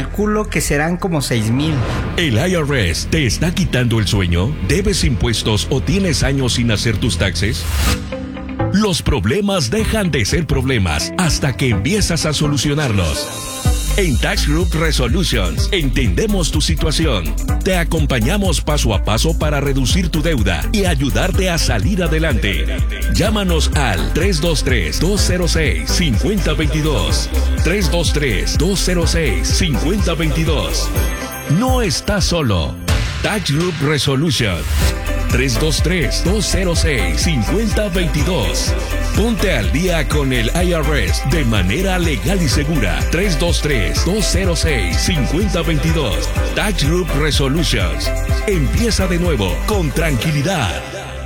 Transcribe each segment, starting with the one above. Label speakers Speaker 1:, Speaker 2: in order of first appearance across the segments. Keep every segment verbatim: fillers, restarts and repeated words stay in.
Speaker 1: calculo que serán como seis mil.
Speaker 2: ¿El I R S te está quitando el sueño? ¿Debes impuestos o tienes años sin hacer tus taxes? Los problemas dejan de ser problemas hasta que empiezas a solucionarlos. En Tax Group Resolutions entendemos tu situación. Te acompañamos paso a paso para reducir tu deuda y ayudarte a salir adelante. Llámanos al tres dos tres, dos cero seis, cinco cero dos dos. tres dos tres, dos cero seis, cinco cero dos dos. No estás solo. Tax Group Resolutions. tres dos tres, dos cero seis, cinco cero dos dos. Ponte al día con el I R S de manera legal y segura. tres dos tres, dos cero seis, cinco cero dos dos. Tax Group Resolutions. Empieza de nuevo con tranquilidad.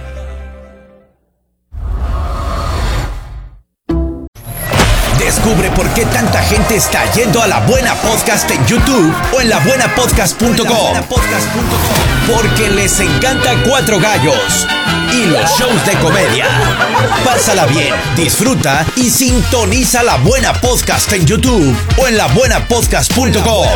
Speaker 3: Descubre por qué tanta gente está yendo a La Buena Podcast en YouTube o en la buena podcast punto com. Porque les encanta Cuatro Gallos y los shows de comedia. Pásala bien, disfruta y sintoniza La Buena Podcast en YouTube o en la buena podcast punto com.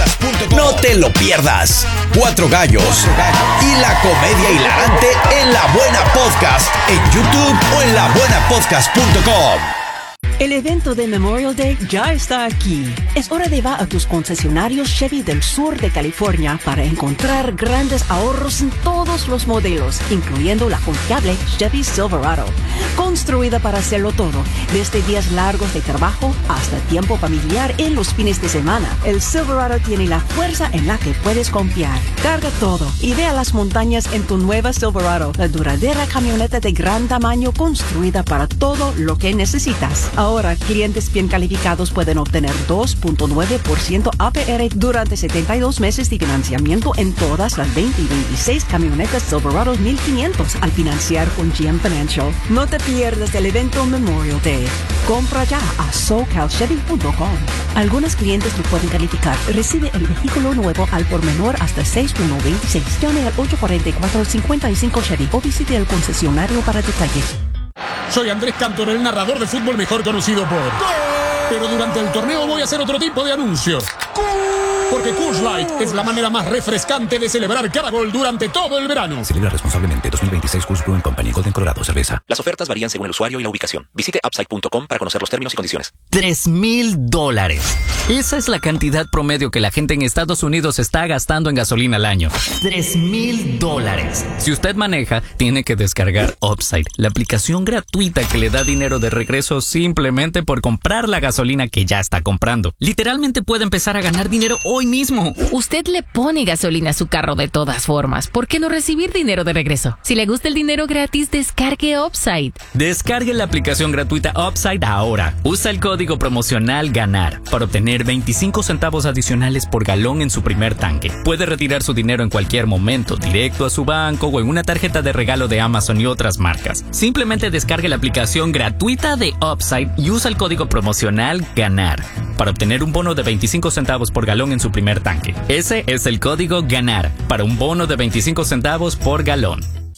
Speaker 3: No te lo pierdas. Cuatro Gallos y la comedia hilarante en La Buena Podcast en YouTube o en la buena podcast punto com.
Speaker 4: El evento de Memorial Day ya está aquí. Es hora de ir a tus concesionarios Chevy del sur de California para encontrar grandes ahorros en todos los modelos, incluyendo la confiable Chevy Silverado. Construida para hacerlo todo, desde días largos de trabajo hasta tiempo familiar en los fines de semana. El Silverado tiene la fuerza en la que puedes confiar. Carga todo y ve a las montañas en tu nueva Silverado, la duradera camioneta de gran tamaño construida para todo lo que necesitas. Ahora, clientes bien calificados pueden obtener dos punto nueve por ciento A P R durante setenta y dos meses de financiamiento en todas las veinte y veintiséis camionetas Silverado mil quinientos al financiar con G M Financial. No te pierdas el evento Memorial Day. Compra ya a socal chevy punto com. Algunos clientes no pueden calificar. Recibe el vehículo nuevo al por menor hasta seis uno veintiséis. Llame al ocho cuatro cuatro, cinco cinco Chevy o visite el concesionario para detalles.
Speaker 5: Soy Andrés Cantor, el narrador de fútbol mejor conocido por... ¡Gol! Pero durante el torneo voy a hacer otro tipo de anuncios. ¡Gol! Porque Coors Light es la manera más refrescante de celebrar cada gol durante todo el verano.
Speaker 6: Celebra responsablemente. Dos mil veintiséis Coors Brewing Company, Golden, Colorado, cerveza.
Speaker 7: Las ofertas varían según el usuario y la ubicación. Visite upside punto com para conocer los términos y condiciones.
Speaker 8: Tres mil dólares. Esa es la cantidad promedio que la gente en Estados Unidos está gastando en gasolina al año. Tres mil dólares. Si usted maneja, tiene que descargar Upside, la aplicación gratuita que le da dinero de regreso simplemente por comprar la gasolina que ya está comprando. Literalmente puede empezar a ganar dinero hoy mismo.
Speaker 9: Usted le pone gasolina a su carro de todas formas. ¿Por qué no recibir dinero de regreso? Si le gusta el dinero gratis, descargue Upside.
Speaker 8: Descargue la aplicación gratuita Upside ahora. Usa el código promocional GANAR para obtener veinticinco centavos adicionales por galón en su primer tanque. Puede retirar su dinero en cualquier momento, directo a su banco o en una tarjeta de regalo de Amazon y otras marcas. Simplemente descargue la aplicación gratuita de Upside y usa el código promocional GANAR para obtener un bono de veinticinco centavos por galón en su primer tanque. Ese es el código GANAR para un bono de veinticinco centavos por galón.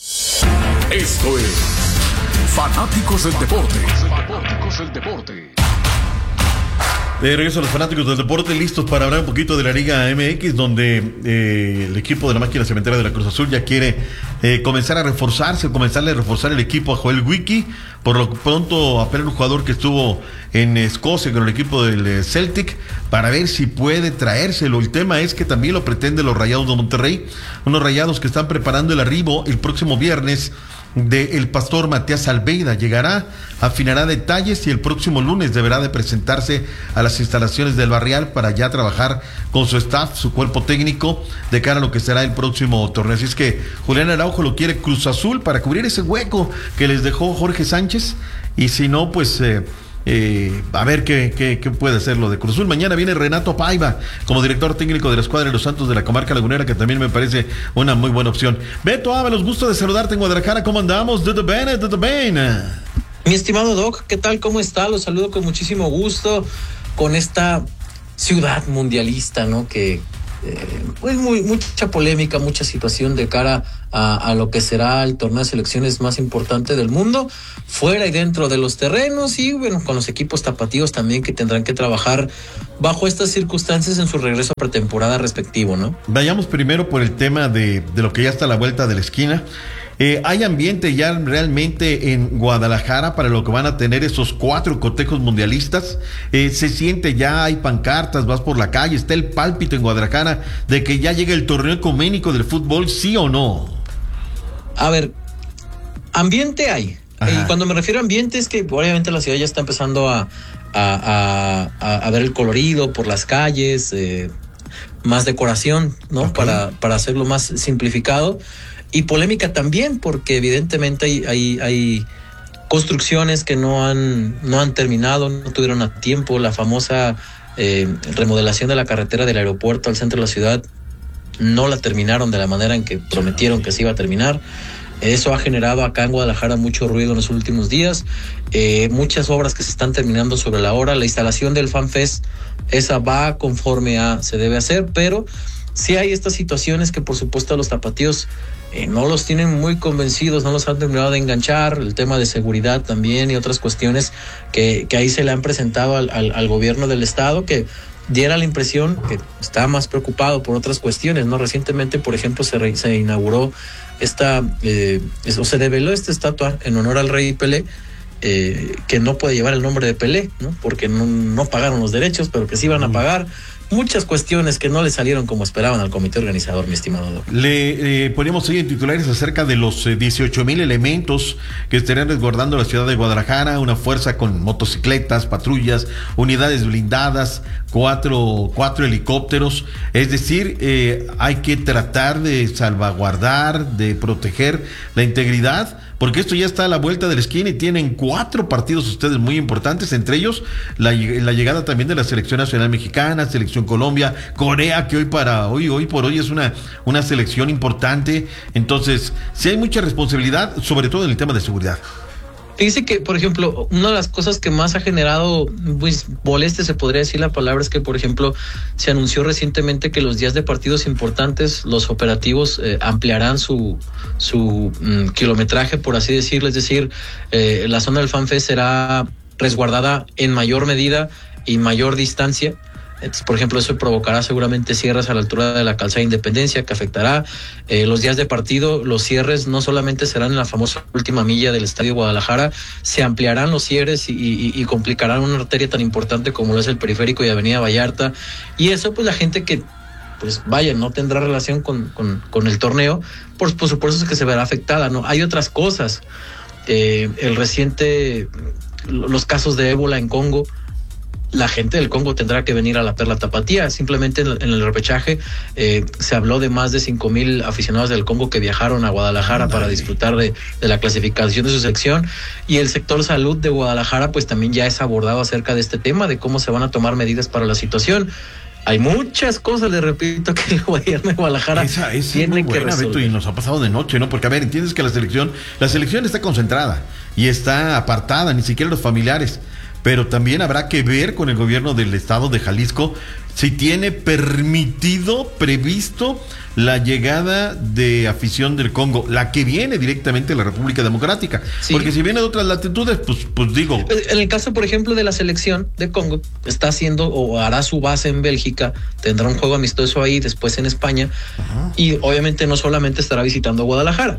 Speaker 5: Esto es Fanáticos del Deporte. Fanáticos del Deporte.
Speaker 10: De regreso a los fanáticos del deporte, listos para hablar un poquito de la Liga M X, donde eh, el equipo de la máquina cementera de la Cruz Azul ya quiere eh, comenzar a reforzarse, comenzarle a reforzar el equipo a Joel Wiki. Por lo pronto apelar un jugador que estuvo en Escocia con el equipo del Celtic para ver si puede traérselo. El tema es que también lo pretenden los Rayados de Monterrey, unos Rayados que están preparando el arribo el próximo viernes de el pastor Matías Almeida. Llegará, afinará detalles y el próximo lunes deberá de presentarse a las instalaciones del Barrial para ya trabajar con su staff, su cuerpo técnico, de cara a lo que será el próximo torneo. Así es que Julián Araujo lo quiere Cruz Azul para cubrir ese hueco que les dejó Jorge Sánchez, y si no, pues eh, eh, a ver qué, qué, qué puede hacer lo de Cruz Azul. Mañana viene Renato Paiva como director técnico de la escuadra de los Santos de la Comarca Lagunera, que también me parece una muy buena opción. Beto Ábalos, gusto de saludarte en Guadalajara. ¿Cómo andamos? ¿Todo bien? ¿Todo bien?
Speaker 11: Mi estimado Doc, ¿qué tal? ¿Cómo está? Los saludo con muchísimo gusto con esta ciudad mundialista, ¿no? Que eh, pues muy, mucha polémica, mucha situación de cara a, a lo que será el torneo de selecciones más importante del mundo, fuera y dentro de los terrenos, y bueno, con los equipos tapatíos también, que tendrán que trabajar bajo estas circunstancias en su regreso a pretemporada respectivo, ¿no?
Speaker 10: Vayamos primero por el tema de, de lo que ya está a la vuelta de la esquina. Eh, ¿Hay ambiente ya realmente en Guadalajara para lo que van a tener esos cuatro cotejos mundialistas? Eh, ¿Se siente ya? ¿Hay pancartas? ¿Vas por la calle? ¿Está el pálpito en Guadalajara de que ya llega el torneo ecuménico del fútbol, sí o no?
Speaker 11: A ver, ambiente hay. Ajá. Y cuando me refiero a ambiente es que obviamente la ciudad ya está empezando a, a, a, a ver el colorido por las calles, eh, más decoración, ¿no? Okay. Para, para hacerlo más simplificado. Y polémica también, porque evidentemente hay, hay, hay construcciones que no han, no han terminado, no tuvieron a tiempo. La famosa eh, remodelación de la carretera del aeropuerto al centro de la ciudad no la terminaron de la manera en que prometieron que se iba a terminar. Eso ha generado acá en Guadalajara mucho ruido en los últimos días. Eh, muchas obras que se están terminando sobre la hora. La instalación del FanFest, esa va conforme a se debe hacer, pero sí hay estas situaciones que por supuesto a los tapatíos eh, no los tienen muy convencidos, no los han terminado de enganchar, el tema de seguridad también y otras cuestiones que, que ahí se le han presentado al, al, al gobierno del estado, que diera la impresión que está más preocupado por otras cuestiones, ¿no? Recientemente, por ejemplo, se, re, se inauguró esta, eh, o se develó esta estatua en honor al rey Pelé, eh, que no puede llevar el nombre de Pelé, ¿no? Porque no, no pagaron los derechos, pero que sí iban a pagar. Muchas cuestiones que no le salieron como esperaban al comité organizador, mi estimado Doc.
Speaker 10: Le eh, poníamos hoy en titulares acerca de los eh, dieciocho mil elementos que estarían resguardando la ciudad de Guadalajara, una fuerza con motocicletas, patrullas, unidades blindadas, cuatro, cuatro helicópteros. Es decir, eh, hay que tratar de salvaguardar, de proteger la integridad, porque esto ya está a la vuelta de la esquina y tienen cuatro partidos ustedes muy importantes, entre ellos la, la llegada también de la selección nacional mexicana, selección Colombia, Corea, que hoy para hoy, hoy por hoy es una, una selección importante. Entonces, sí hay mucha responsabilidad, sobre todo en el tema de seguridad.
Speaker 11: Fíjese que, por ejemplo, una de las cosas que más ha generado pues, molestia, se podría decir la palabra, es que, por ejemplo, se anunció recientemente que los días de partidos importantes, los operativos eh, ampliarán su su mm, kilometraje, por así decirlo, es decir, eh, la zona del FanFest será resguardada en mayor medida y mayor distancia. Entonces, por ejemplo, eso provocará seguramente cierres a la altura de la calzada de Independencia, que afectará eh, los días de partido. Los cierres no solamente serán en la famosa última milla del Estadio Guadalajara, se ampliarán los cierres y, y, y complicarán una arteria tan importante como lo es el Periférico y Avenida Vallarta. Y eso, pues la gente que, pues vaya, no tendrá relación con, con, con el torneo, por, por supuesto es que se verá afectada, ¿no? Hay otras cosas. Eh, el reciente, los casos de ébola en Congo, la gente del Congo tendrá que venir a la Perla Tapatía. Simplemente en, en el repechaje eh, se habló de más de cinco mil aficionados del Congo que viajaron a Guadalajara para disfrutar de, de la clasificación de su sección, y el sector salud de Guadalajara pues también ya es abordado acerca de este tema, de cómo se van a tomar medidas para la situación. Hay muchas cosas, le repito, que el gobierno de Guadalajara
Speaker 10: esa, esa
Speaker 11: tiene
Speaker 10: es muy
Speaker 11: que
Speaker 10: buena,
Speaker 11: resolver.
Speaker 10: Beto, y nos ha pasado de noche, ¿no? Porque, a ver, entiendes que la selección, la selección está concentrada y está apartada, ni siquiera los familiares. Pero también habrá que ver con el gobierno del estado de Jalisco si tiene permitido, previsto la llegada de afición del Congo, la que viene directamente de la República Democrática. Sí. Porque si viene de otras latitudes, pues, pues digo.
Speaker 11: En el caso, por ejemplo, de la selección de Congo, está haciendo o hará su base en Bélgica, tendrá un juego amistoso ahí, después en España. Ajá. Y obviamente no solamente estará visitando Guadalajara,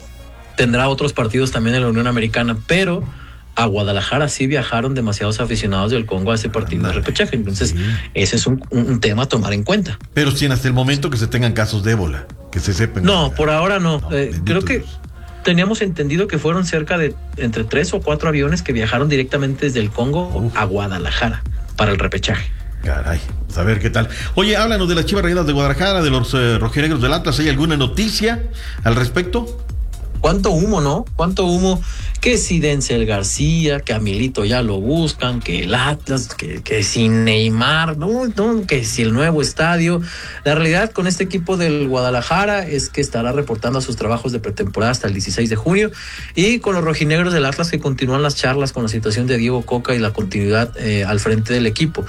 Speaker 11: tendrá otros partidos también en la Unión Americana, pero a Guadalajara sí viajaron demasiados aficionados del Congo a ese partido de repechaje. Entonces, sí, ese es un, un tema a tomar en cuenta.
Speaker 10: Pero sin hasta el momento que se tengan casos de ébola, que se sepan.
Speaker 11: No, por ahora no. no eh, creo que Dios. Teníamos entendido que fueron cerca de entre tres o cuatro aviones que viajaron directamente desde el Congo Uf. a Guadalajara para el repechaje.
Speaker 10: Caray, a ver qué tal. Oye, háblanos de las Chivas Rayadas de Guadalajara, de los eh, rojinegros del Atlas. ¿Hay alguna noticia al respecto?
Speaker 11: ¿Cuánto humo, no? ¿Cuánto humo? Que si Denzel García, que a Milito ya lo buscan, que el Atlas, que, que si Neymar, no, no, que si el nuevo estadio. La realidad con este equipo del Guadalajara es que estará reportando sus trabajos de pretemporada hasta el dieciséis de junio, y con los rojinegros del Atlas que continúan las charlas con la situación de Diego Coca y la continuidad eh, al frente del equipo.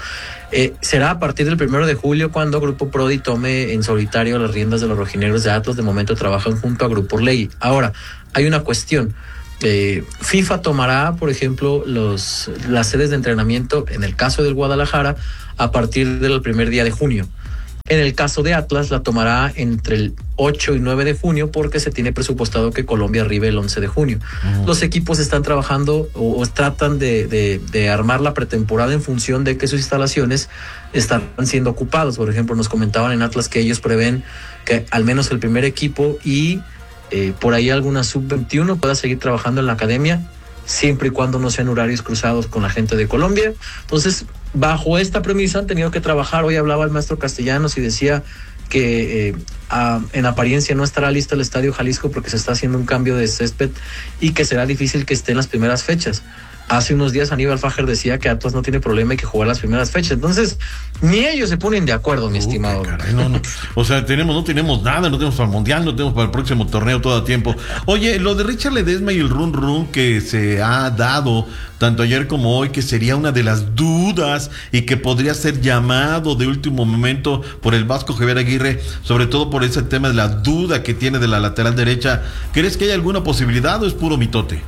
Speaker 11: Eh, será a partir del primero de julio cuando Grupo Prodi tome en solitario las riendas de los rojinegros de Atlas. De momento trabajan junto a Grupo Orlegui. Ahora, hay una cuestión. Eh, FIFA tomará, por ejemplo, los, las sedes de entrenamiento, en el caso del Guadalajara, a partir del primer día de junio. En el caso de Atlas, la tomará entre el ocho y nueve de junio porque se tiene presupuestado que Colombia arribe el once de junio. Uh-huh. Los equipos están trabajando o, o tratan de, de, de armar la pretemporada en función de que sus instalaciones están siendo ocupados. Por ejemplo, nos comentaban en Atlas que ellos prevén que al menos el primer equipo y eh, por ahí alguna sub veintiuno pueda seguir trabajando en la academia, siempre y cuando no sean horarios cruzados con la gente de Colombia. Entonces, bajo esta premisa han tenido que trabajar. Hoy hablaba el maestro Castellanos y decía que eh, a, en apariencia no estará listo el Estadio Jalisco porque se está haciendo un cambio de césped y que será difícil que esté en las primeras fechas. Hace unos días Aníbal Fajer decía que Atlas no tiene problema y que jugar las primeras fechas. Entonces, ni ellos se ponen de acuerdo, mi uh, estimado.
Speaker 10: Caray, no, no. O sea, tenemos, no tenemos nada, no tenemos para el Mundial, no tenemos para el próximo torneo todo a tiempo. Oye, lo de Richard Ledesma y el run run que se ha dado tanto ayer como hoy, que sería una de las dudas y que podría ser llamado de último momento por el Vasco Javier Aguirre, sobre todo por ese tema de la duda que tiene de la lateral derecha. ¿Crees que hay alguna posibilidad o es puro mitote?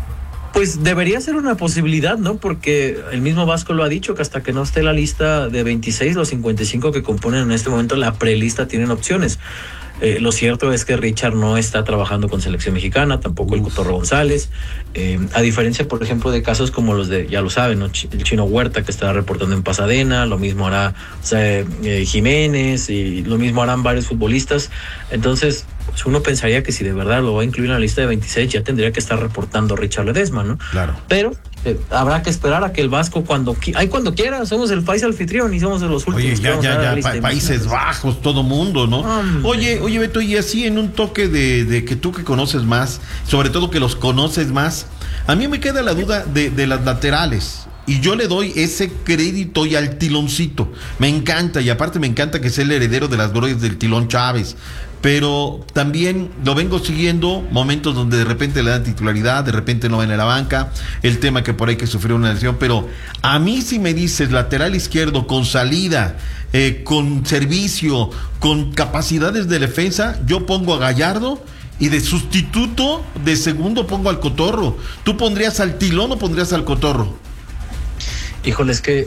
Speaker 11: Pues debería ser una posibilidad, ¿no? Porque el mismo Vasco lo ha dicho, que hasta que no esté la lista de veintiséis, los cincuenta y cinco que componen en este momento la prelista tienen opciones. Eh, lo cierto es que Richard no está trabajando con selección mexicana, tampoco el Cotorro González, eh, a diferencia, por ejemplo, de casos como los de, ya lo saben, ¿no? El Chino Huerta, que estará reportando en Pasadena, lo mismo hará o sea, eh, Jiménez, y lo mismo harán varios futbolistas. Entonces, pues uno pensaría que si de verdad lo va a incluir en la lista de veintiséis, ya tendría que estar reportando Richard Ledesma, ¿no?
Speaker 10: Claro.
Speaker 11: Pero eh, habrá que esperar a que el Vasco cuando ay cuando quiera, somos el país anfitrión y somos de los últimos.
Speaker 10: Oye, ya, ya, ya, pa- Países Bajos, todo mundo, ¿no? Hombre. Oye, oye, Beto, y así en un toque de, de que tú que conoces más, sobre todo que los conoces más, a mí me queda la duda de, de las laterales. Y yo le doy ese crédito y al Tiloncito. Me encanta, y aparte me encanta que sea el heredero de las glorias del Tilón Chávez. Pero también lo vengo siguiendo, momentos donde de repente le dan titularidad, de repente no va en la banca, el tema que por ahí que sufrió una lesión, pero a mí si me dices lateral izquierdo con salida, eh, con servicio, con capacidades de defensa, yo pongo a Gallardo y de sustituto de segundo pongo al Cotorro. ¿Tú pondrías al Tilón o pondrías al Cotorro?
Speaker 11: Híjole, es que...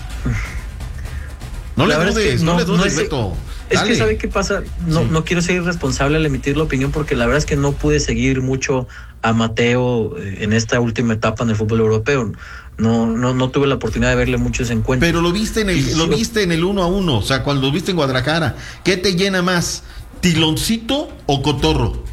Speaker 10: No le dudes,
Speaker 11: es que
Speaker 10: no, no le dudes,
Speaker 11: no es,
Speaker 10: Beto.
Speaker 11: Es
Speaker 10: Dale.
Speaker 11: que, ¿sabe qué pasa? No,
Speaker 10: Sí.
Speaker 11: no quiero ser irresponsable al emitir la opinión porque la verdad es que no pude seguir mucho a Mateo en esta última etapa en el fútbol europeo. No, no, no tuve la oportunidad de verle muchos encuentros.
Speaker 10: Pero lo viste en el, lo viste en el uno a uno, o sea, cuando lo viste en Guadalajara. ¿Qué te llena más? ¿Tiloncito o Cotorro?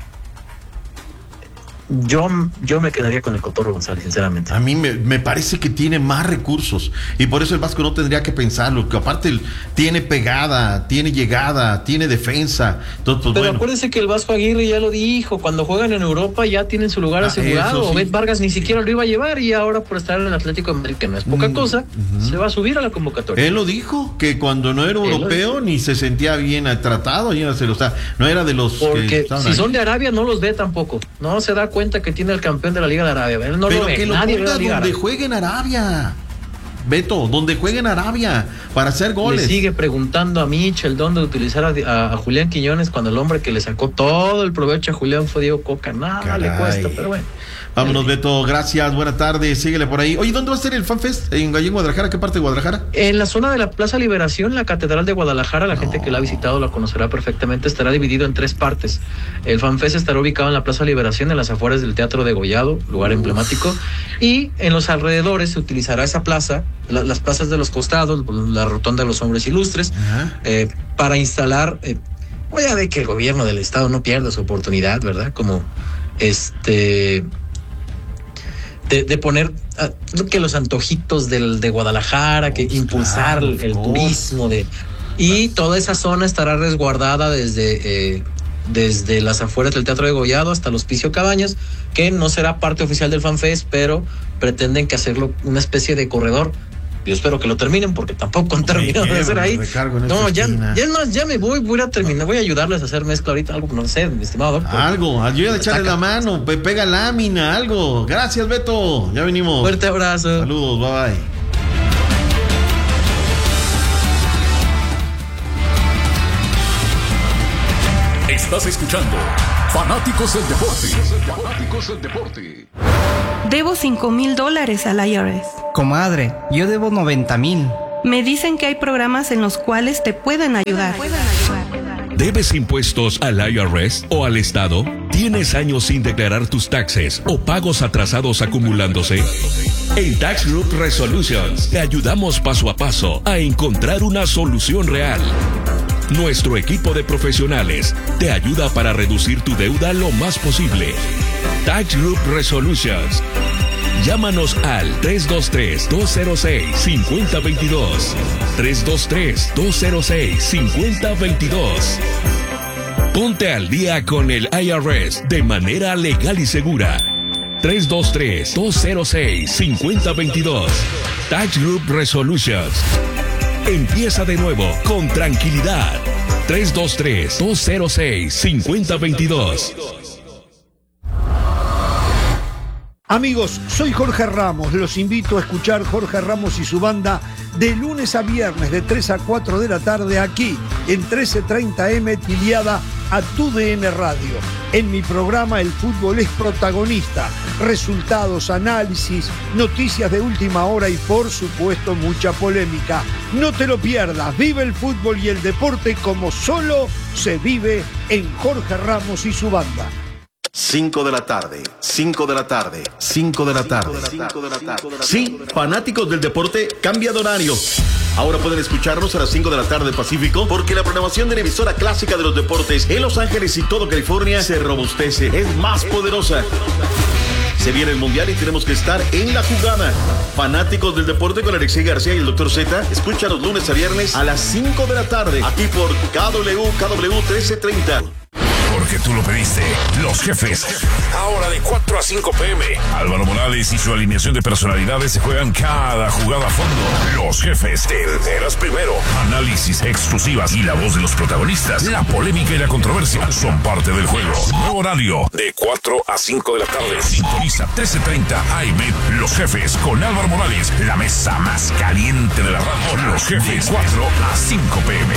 Speaker 11: Yo, yo me quedaría con el Cotorro González, sinceramente.
Speaker 10: A mí me, me parece que tiene más recursos y por eso el Vasco no tendría que pensarlo, que aparte el, tiene pegada, tiene llegada, tiene defensa. Entonces, pues,
Speaker 11: Pero
Speaker 10: bueno.
Speaker 11: acuérdense que el Vasco Aguirre ya lo dijo, cuando juegan en Europa ya tienen su lugar
Speaker 10: Ah,
Speaker 11: asegurado.
Speaker 10: eso sí.
Speaker 11: Obed Vargas ni siquiera lo iba a llevar y ahora por estar en el Atlético de Madrid, que no es poca
Speaker 10: Mm,
Speaker 11: cosa,
Speaker 10: uh-huh.
Speaker 11: se va a subir a la convocatoria.
Speaker 10: Él lo dijo, que cuando no era
Speaker 11: Él lo
Speaker 10: europeo ni se sentía bien tratado, o sea, no era de los
Speaker 11: Porque
Speaker 10: que estaban
Speaker 11: si
Speaker 10: ahí.
Speaker 11: son de Arabia no los ve tampoco. No se da cuenta que tiene el campeón de la Liga de Arabia. Él no
Speaker 10: Pero
Speaker 11: lo ve.
Speaker 10: que lo
Speaker 11: Nadie ve
Speaker 10: ponga
Speaker 11: la Liga
Speaker 10: donde
Speaker 11: Árabe.
Speaker 10: juegue en Arabia, Beto, donde juegue en Arabia para hacer goles.
Speaker 11: Le sigue preguntando a Michel dónde utilizar a, a, a Julián Quiñones cuando el hombre que le sacó todo el provecho a Julián fue Diego Coca. Nada
Speaker 10: Caray.
Speaker 11: le cuesta, pero bueno.
Speaker 10: Vámonos, Beto, gracias, buenas tardes, síguele por ahí. Oye, ¿dónde va a ser el FanFest? ¿En, en Guadalajara? ¿Qué parte de Guadalajara?
Speaker 11: En la zona de la Plaza Liberación, la Catedral de Guadalajara, la no. gente que la ha visitado la conocerá perfectamente, estará dividido en tres partes. El FanFest estará ubicado en la Plaza Liberación, en las afueras del Teatro Degollado, lugar Uf. emblemático, y en los alrededores se utilizará esa plaza, la, las plazas de los costados, la rotonda de los hombres ilustres, eh, para instalar, eh, voy a ver que el gobierno del estado no pierda su oportunidad, ¿verdad? Como este... De, de poner uh, que los antojitos del, de Guadalajara, que oh, impulsar claro, el, el turismo de y toda esa zona estará resguardada desde eh, desde las afueras del Teatro Degollado hasta el Hospicio Cabañas, que no será parte oficial del FanFest, pero pretenden que hacerlo una especie de corredor. Yo espero que lo terminen porque tampoco han terminado de hacer ahí. No, ya, ya es más, ya me voy, voy a terminar, voy a ayudarles a hacer mezcla ahorita, algo, no sé, mi estimado doctor.
Speaker 10: Algo, ayuda a echarle la mano, pega lámina, algo. Gracias, Beto, ya venimos.
Speaker 11: Fuerte abrazo.
Speaker 10: Saludos, bye bye.
Speaker 2: Estás escuchando Fanáticos del Deporte. Fanáticos del Deporte.
Speaker 12: Debo cinco mil dólares al I R S.
Speaker 1: Comadre, yo debo noventa mil.
Speaker 12: Me dicen que hay programas en los cuales te pueden ayudar.
Speaker 2: ¿Debes impuestos al I R S o al Estado? ¿Tienes años sin declarar tus taxes o pagos atrasados acumulándose? En Tax Group Resolutions te ayudamos paso a paso a encontrar una solución real. Nuestro equipo de profesionales te ayuda para reducir tu deuda lo más posible. Tax Group Resolutions. Llámanos al tres dos tres, dos cero seis, cinco cero dos dos. tres dos tres, dos cero seis, cinco cero dos dos. Ponte al día con el I R S de manera legal y segura. tres dos tres, dos cero seis, cinco cero dos dos. Tax Group Resolutions. Empieza de nuevo con tranquilidad. tres dos tres, dos cero seis, cinco cero dos dos.
Speaker 13: Amigos, soy Jorge Ramos. Los invito a escuchar Jorge Ramos y su banda de lunes a viernes de tres a cuatro de la tarde aquí en trece treinta eme afiliada a Tu D N Radio. En mi programa el fútbol es protagonista. Resultados, análisis, noticias de última hora y por supuesto mucha polémica. No te lo pierdas. Vive el fútbol y el deporte como solo se vive en Jorge Ramos y su banda.
Speaker 10: cinco de la tarde, cinco de la tarde, cinco de la tarde, cinco de la tarde. Sí, fanáticos del deporte, cambia de horario. Ahora pueden escucharnos a las cinco de la tarde Pacífico, porque la programación de la emisora clásica de los deportes en Los Ángeles y todo California se robustece, es más poderosa. Se viene el Mundial y tenemos que estar en la jugada. Fanáticos del deporte con Alexei García y el doctor Z, escucha los lunes a viernes a las cinco de la tarde, aquí por K W, K W trece treinta.
Speaker 2: Porque tú lo pediste. Los Jefes. Ahora de cuatro a cinco pe eme. Álvaro Morales y su alineación de personalidades se juegan cada jugada a fondo. Los Jefes. Te enteras primero. Análisis, exclusivas y la voz de los protagonistas. La polémica y la controversia son parte del juego. Nuevo horario de cuatro a cinco de la tarde. Sintoniza trece treinta A M. Los Jefes con Álvaro Morales. La mesa más caliente de la radio. Los Jefes. cuatro a cinco pe eme.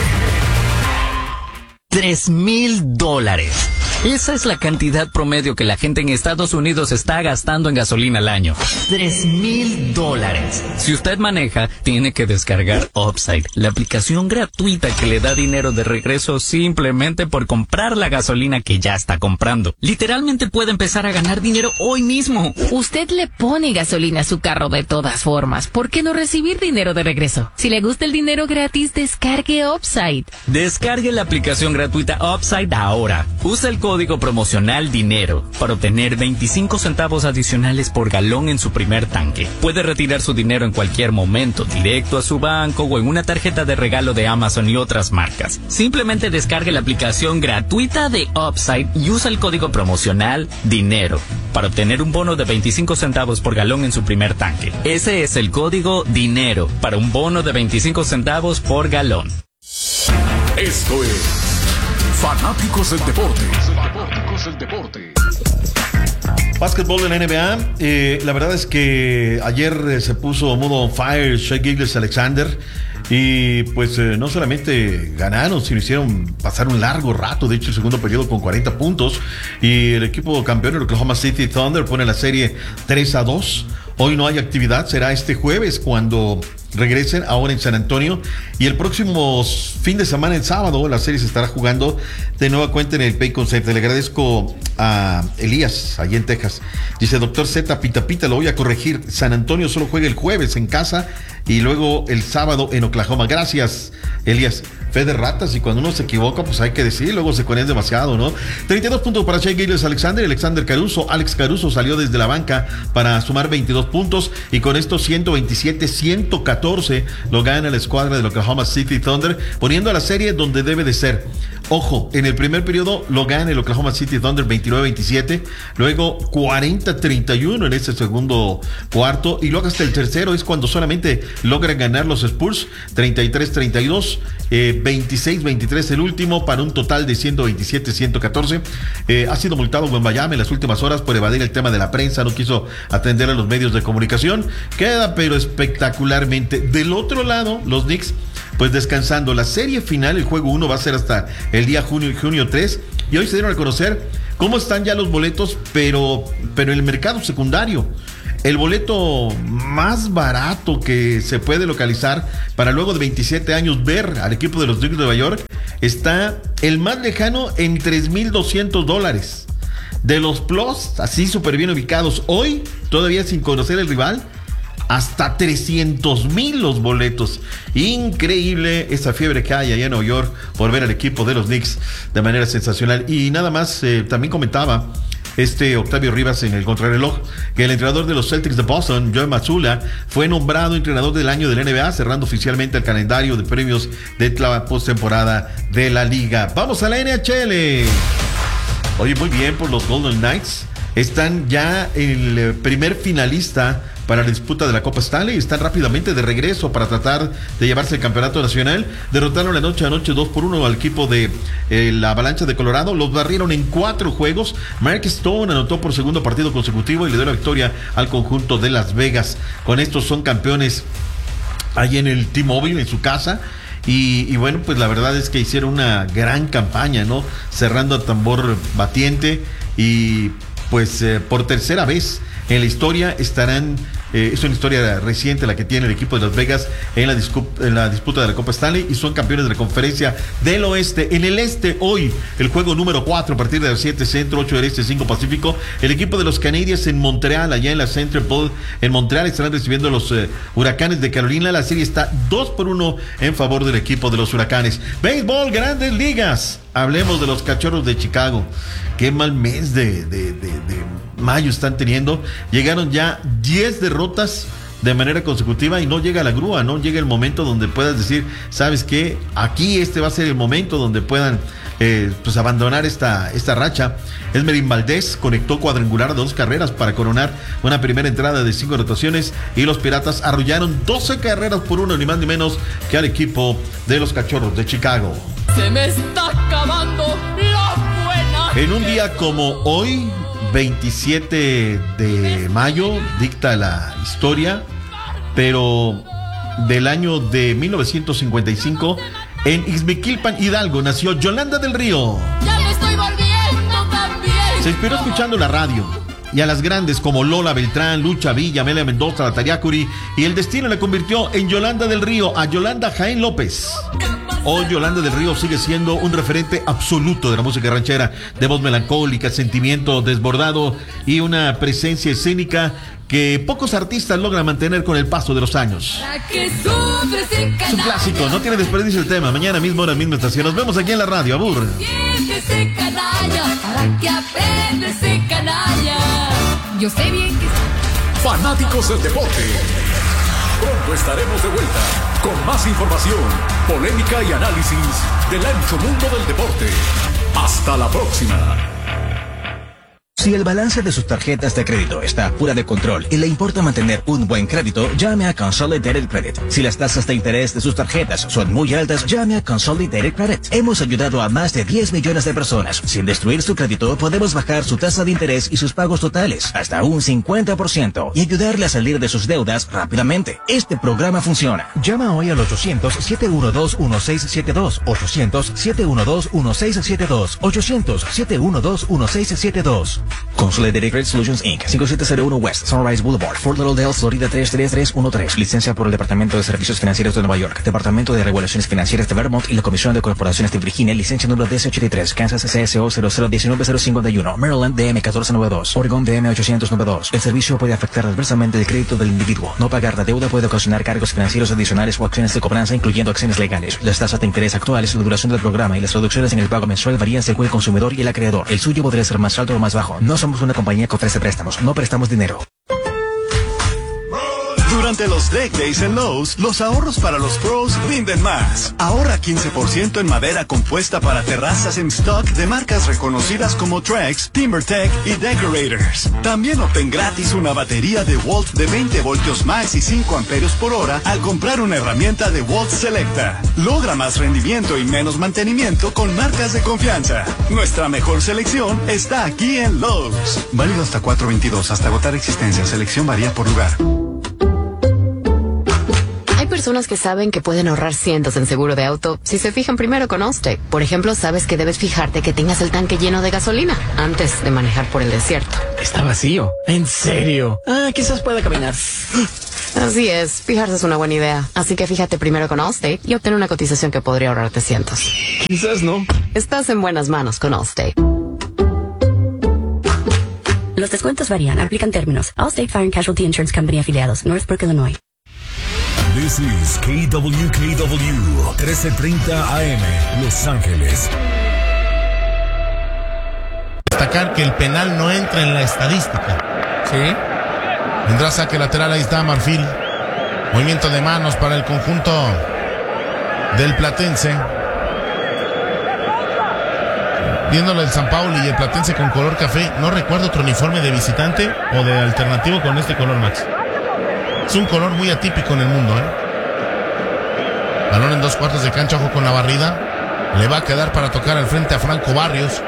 Speaker 8: Tres mil dólares. Esa es la cantidad promedio que la gente en Estados Unidos está gastando en gasolina al año. Tres mil dólares. Si usted maneja, tiene que descargar Upside, la aplicación gratuita que le da dinero de regreso simplemente por comprar la gasolina que ya está comprando. Literalmente puede empezar a ganar dinero hoy mismo.
Speaker 9: Usted le pone gasolina a su carro de todas formas. ¿Por qué no recibir dinero de regreso? Si le gusta el dinero gratis, descargue Upside.
Speaker 8: Descargue la aplicación gratuita Upside ahora. Usa el código promocional DINERO para obtener veinticinco centavos adicionales por galón en su primer tanque. Puede retirar su dinero en cualquier momento, directo a su banco o en una tarjeta de regalo de Amazon y otras marcas. Simplemente descargue la aplicación gratuita de Upside y usa el código promocional DINERO para obtener un bono de veinticinco centavos por galón en su primer tanque. Ese es el código DINERO para un bono de veinticinco centavos por galón.
Speaker 2: Esto es Fanáticos del Deporte. Fanáticos del Deporte.
Speaker 10: Básquetbol en la N B A. Eh, la verdad es que ayer eh, se puso modo on fire Shai Gilgeous-Alexander. Y pues eh, no solamente ganaron, sino hicieron pasar un largo rato. De hecho, el segundo periodo con cuarenta puntos. Y el equipo campeón, el Oklahoma City Thunder, pone la serie tres a dos. Hoy no hay actividad, será este jueves cuando regresen ahora en San Antonio, y el próximo fin de semana, el sábado, la serie se estará jugando de nueva cuenta en el Paycon Center. Le agradezco a Elías, allí en Texas. Dice, doctor Z, pita pita, lo voy a corregir. San Antonio solo juega el jueves en casa y luego el sábado en Oklahoma. Gracias, Elías. Fe de ratas, y cuando uno se equivoca, pues hay que decir, luego se conoce demasiado, ¿no? treinta y dos puntos para Shai Gilgeous-Alexander. Alexander Caruso, Alex Caruso salió desde la banca para sumar veintidós puntos, y con esto ciento veintisiete a ciento catorce lo gana la escuadra del Oklahoma City Thunder, poniendo a la serie donde debe de ser. Ojo, en el primer periodo lo gana el Oklahoma City Thunder veintinueve a veintisiete, luego cuarenta a treinta y uno en ese segundo cuarto, y luego hasta el tercero es cuando solamente logran ganar los Spurs, treinta y tres a treinta y dos, eh, veintiséis a veintitrés el último, para un total de ciento veintisiete a ciento catorce. Eh, ha sido multado Wembanyama en las últimas horas por evadir el tema de la prensa, no quiso atender a los medios de comunicación. Queda pero espectacularmente. Del otro lado, los Knicks pues descansando. La serie final, el juego uno va a ser hasta el día junio, junio tres, y hoy se dieron a conocer cómo están ya los boletos, pero, pero en el mercado secundario. El boleto más barato que se puede localizar para luego de veintisiete años ver al equipo de los Knicks de Nueva York está el más lejano en tres mil doscientos dólares. De los plus, así súper bien ubicados, hoy, todavía sin conocer el rival, hasta trescientos mil los boletos. Increíble esa fiebre que hay allá en Nueva York por ver al equipo de los Knicks de manera sensacional. Y nada más, eh, también comentaba este Octavio Rivas en el contrarreloj que el entrenador de los Celtics de Boston, Joe Mazzulla, fue nombrado entrenador del año de la N B A, cerrando oficialmente el calendario de premios de la postemporada de la liga. Vamos a la N H L. Oye, muy bien por los Golden Knights. Están ya el primer finalista para la disputa de la Copa Stanley. Están rápidamente de regreso para tratar de llevarse el campeonato nacional. Derrotaron la noche a noche dos por uno al equipo de eh, la Avalancha de Colorado. Los barrieron en cuatro juegos. Mark Stone anotó por segundo partido consecutivo y le dio la victoria al conjunto de Las Vegas. Con estos son campeones ahí en el T-Mobile, en su casa. Y, y bueno, pues la verdad es que hicieron una gran campaña, ¿no? Cerrando a tambor batiente y pues eh, por tercera vez en la historia estarán, eh, es una historia reciente la que tiene el equipo de Las Vegas en la, discu- en la disputa de la Copa Stanley y son campeones de la conferencia del oeste. En el este hoy, el juego número cuatro a partir de las siete centro, ocho del este, cinco pacífico. El equipo de los Canadiens en Montreal, allá en la Central Bowl en Montreal, estarán recibiendo los eh, Huracanes de Carolina. La serie está dos por uno en favor del equipo de los Huracanes. Béisbol, Grandes Ligas. Hablemos de los Cachorros de Chicago. Qué mal mes de, de, de, de mayo están teniendo. Llegaron ya diez derrotas de manera consecutiva y no llega la grúa, no llega el momento donde puedas decir, ¿sabes qué? Aquí este va a ser el momento donde puedan eh, pues abandonar esta, esta racha. Esmerín Valdés conectó cuadrangular de dos carreras para coronar una primera entrada de cinco anotaciones y los Piratas arrollaron doce carreras por uno, ni más ni menos que al equipo de los Cachorros de Chicago.
Speaker 14: Se me está acabando la buena.
Speaker 10: En un día como hoy, veintisiete de mayo, dicta la historia, pero del año de mil novecientos cincuenta y cinco, en Ixmiquilpan, Hidalgo, nació Yolanda del Río.
Speaker 14: Ya me estoy volviendo también.
Speaker 10: Se inspiró escuchando la radio y a las grandes como Lola Beltrán, Lucha Villa, Amelia Mendoza, la Tariacuri, y el destino la convirtió en Yolanda del Río, a Yolanda Jaén López. Hoy Yolanda del Río sigue siendo un referente absoluto de la música ranchera, de voz melancólica, sentimiento desbordado y una presencia escénica que pocos artistas logran mantener con el paso de los años. Es un clásico, no tiene desperdicio el tema. Mañana mismo, hora misma estación. Nos vemos aquí en la radio, abur.
Speaker 14: Yo sé bien que...
Speaker 5: Fanáticos del deporte. Pronto estaremos de vuelta con más información, polémica y análisis del ancho mundo del deporte. Hasta la próxima.
Speaker 6: Si el balance de sus tarjetas de crédito está fuera de control y le importa mantener un buen crédito, llame a Consolidated Credit. Si las tasas de interés de sus tarjetas son muy altas, llame a Consolidated Credit. Hemos ayudado a más de diez millones de personas. Sin destruir su crédito, podemos bajar su tasa de interés y sus pagos totales hasta un cincuenta por ciento y ayudarle a salir de sus deudas rápidamente. Este programa funciona. Llama hoy al ochocientos, siete uno dos, uno seis siete dos, ochocientos, siete uno dos, uno seis siete dos, ochocientos, siete uno dos, uno seis siete dos. Consolidated Credit Solutions incorporated. cinco siete cero uno West Sunrise Boulevard, Fort Lauderdale, Florida tres tres tres uno tres. Licencia por el Departamento de Servicios Financieros de Nueva York, Departamento de Regulaciones Financieras de Vermont y la Comisión de Corporaciones de Virginia. Licencia número D S ochenta y tres. Kansas C S O cero cero uno nueve cero cincuenta y uno. Maryland D M catorce noventa y dos. Oregon D M ochocientos noventa y dos. El servicio puede afectar adversamente el crédito del individuo. No pagar la deuda puede ocasionar cargos financieros adicionales o acciones de cobranza, incluyendo acciones legales. Las tasas de interés actuales, la duración del programa y las reducciones en el pago mensual varían según el consumidor y el acreedor. El suyo podría ser más alto o más bajo. No somos una compañía que ofrece préstamos, no prestamos dinero.
Speaker 15: Durante los Deck Days en Lowe's, los ahorros para los pros rinden más. Ahorra quince por ciento en madera compuesta para terrazas en stock de marcas reconocidas como Trex, TimberTech y Decorators. También obtén gratis una batería de Walt de veinte voltios max y cinco amperios por hora al comprar una herramienta de Walt Selecta. Logra más rendimiento y menos mantenimiento con marcas de confianza. Nuestra mejor selección está aquí en Lowe's. Válido hasta cuatro veintidós, hasta agotar existencia. Selección varía por lugar.
Speaker 16: personas que saben que pueden ahorrar cientos en seguro de auto si se fijan primero con Allstate. Por ejemplo, sabes que debes fijarte que tengas el tanque lleno de gasolina antes de manejar por el desierto.
Speaker 17: Está vacío. ¿En serio? Ah, quizás pueda caminar.
Speaker 16: Así es, fijarse es una buena idea. Así que fíjate primero con Allstate y obtén una cotización que podría ahorrarte cientos.
Speaker 17: Quizás no.
Speaker 16: Estás en buenas manos con Allstate.
Speaker 18: Los descuentos varían, aplican términos. Allstate Fire and Casualty Insurance Company afiliados, Northbrook, Illinois.
Speaker 19: This is K W K W, trece treinta A M, Los Ángeles.
Speaker 20: Destacar que el penal no entra en la estadística. Sí. Vendrá saque lateral, ahí está Marfil. Movimiento de manos para el conjunto del Platense. Viéndolo el San Pauli y el Platense con color café, no recuerdo otro uniforme de visitante o de alternativo con este color, Max. Es un color muy atípico en el mundo, ¿eh? Balón en dos cuartos de cancha, ojo con la barrida. Le va a quedar para tocar al frente a Franco Barrios.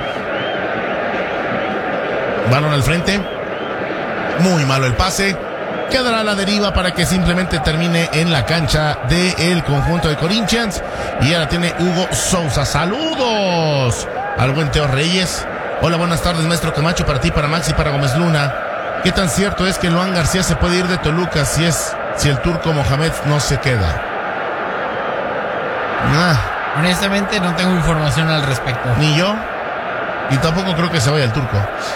Speaker 20: Balón al frente. Muy malo el pase. Quedará a la deriva para que simplemente termine en la cancha del conjunto de Corinthians. Y ahora tiene Hugo Sousa. ¡Saludos! Al buen Teo Reyes. Hola, buenas tardes, maestro Camacho, para ti, para Max y para Gómez Luna. ¿Qué tan cierto es que Luan García se puede ir de Toluca si es si el turco Mohamed no se queda?
Speaker 21: Ah. Honestamente no tengo información al respecto.
Speaker 20: Ni yo. Y tampoco creo que se vaya el turco.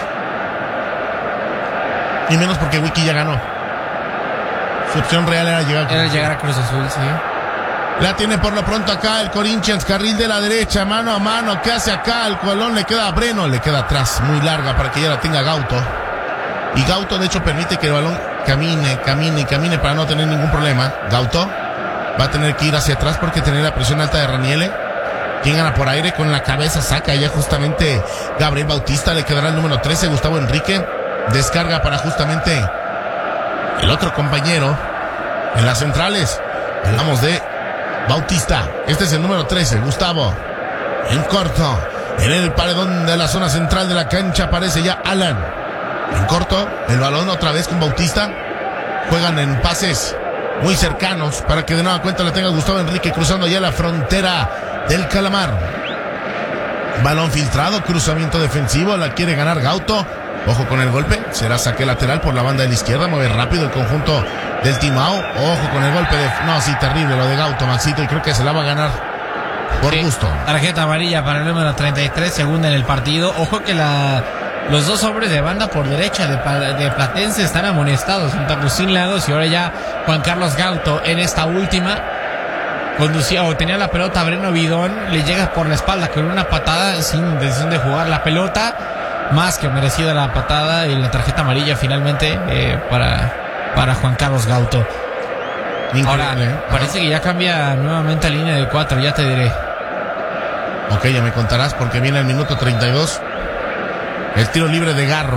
Speaker 20: Y menos porque Wiki ya ganó. Su opción real era llegar a Cruz
Speaker 21: Era
Speaker 20: Azul.
Speaker 21: llegar a Cruz Azul, sí.
Speaker 20: La tiene por lo pronto acá el Corinthians, carril de la derecha, mano a mano. ¿Qué hace acá? El balón le queda a Breno, le queda atrás, muy larga para que ya la tenga Gauto. Y Gauto de hecho permite que el balón camine, camine y camine para no tener ningún problema. Gauto va a tener que ir hacia atrás porque tiene la presión alta de Raniele. Quien gana por aire con la cabeza, saca ya justamente Gabriel Bautista. Le quedará el número trece, Gustavo Enrique. Descarga para justamente el otro compañero en las centrales. Hablamos de Bautista. Este es el número trece, Gustavo. En corto, en el paredón de la zona central de la cancha aparece ya Alan. En corto, el balón otra vez con Bautista. Juegan en pases muy cercanos para que de nueva cuenta la tenga Gustavo Enrique cruzando ya la frontera del Calamar. Balón filtrado, cruzamiento defensivo, la quiere ganar Gauto. Ojo con el golpe, será saque lateral por la banda de la izquierda, mueve rápido el conjunto del Timao. Ojo con el golpe de... No, sí, terrible lo de Gauto, Maxito, y creo que se la va a ganar por sí, gusto.
Speaker 21: Tarjeta amarilla para el número treinta y tres, segunda en el partido. Ojo que la... los dos hombres de banda por derecha de, de Platense están amonestados, junto a Agustín Lagos y ahora ya Juan Carlos Gauto en esta última. Conducía o tenía la pelota Breno Bidón, le llega por la espalda con una patada sin intención de jugar la pelota. Más que merecida la patada y la tarjeta amarilla finalmente eh, para, para Juan Carlos Gauto. Increíble. Ahora, ¿eh? Parece que ya cambia nuevamente a línea de cuatro, ya te diré.
Speaker 20: Ok, ya me contarás porque viene el minuto treinta y dos. El tiro libre de Garro.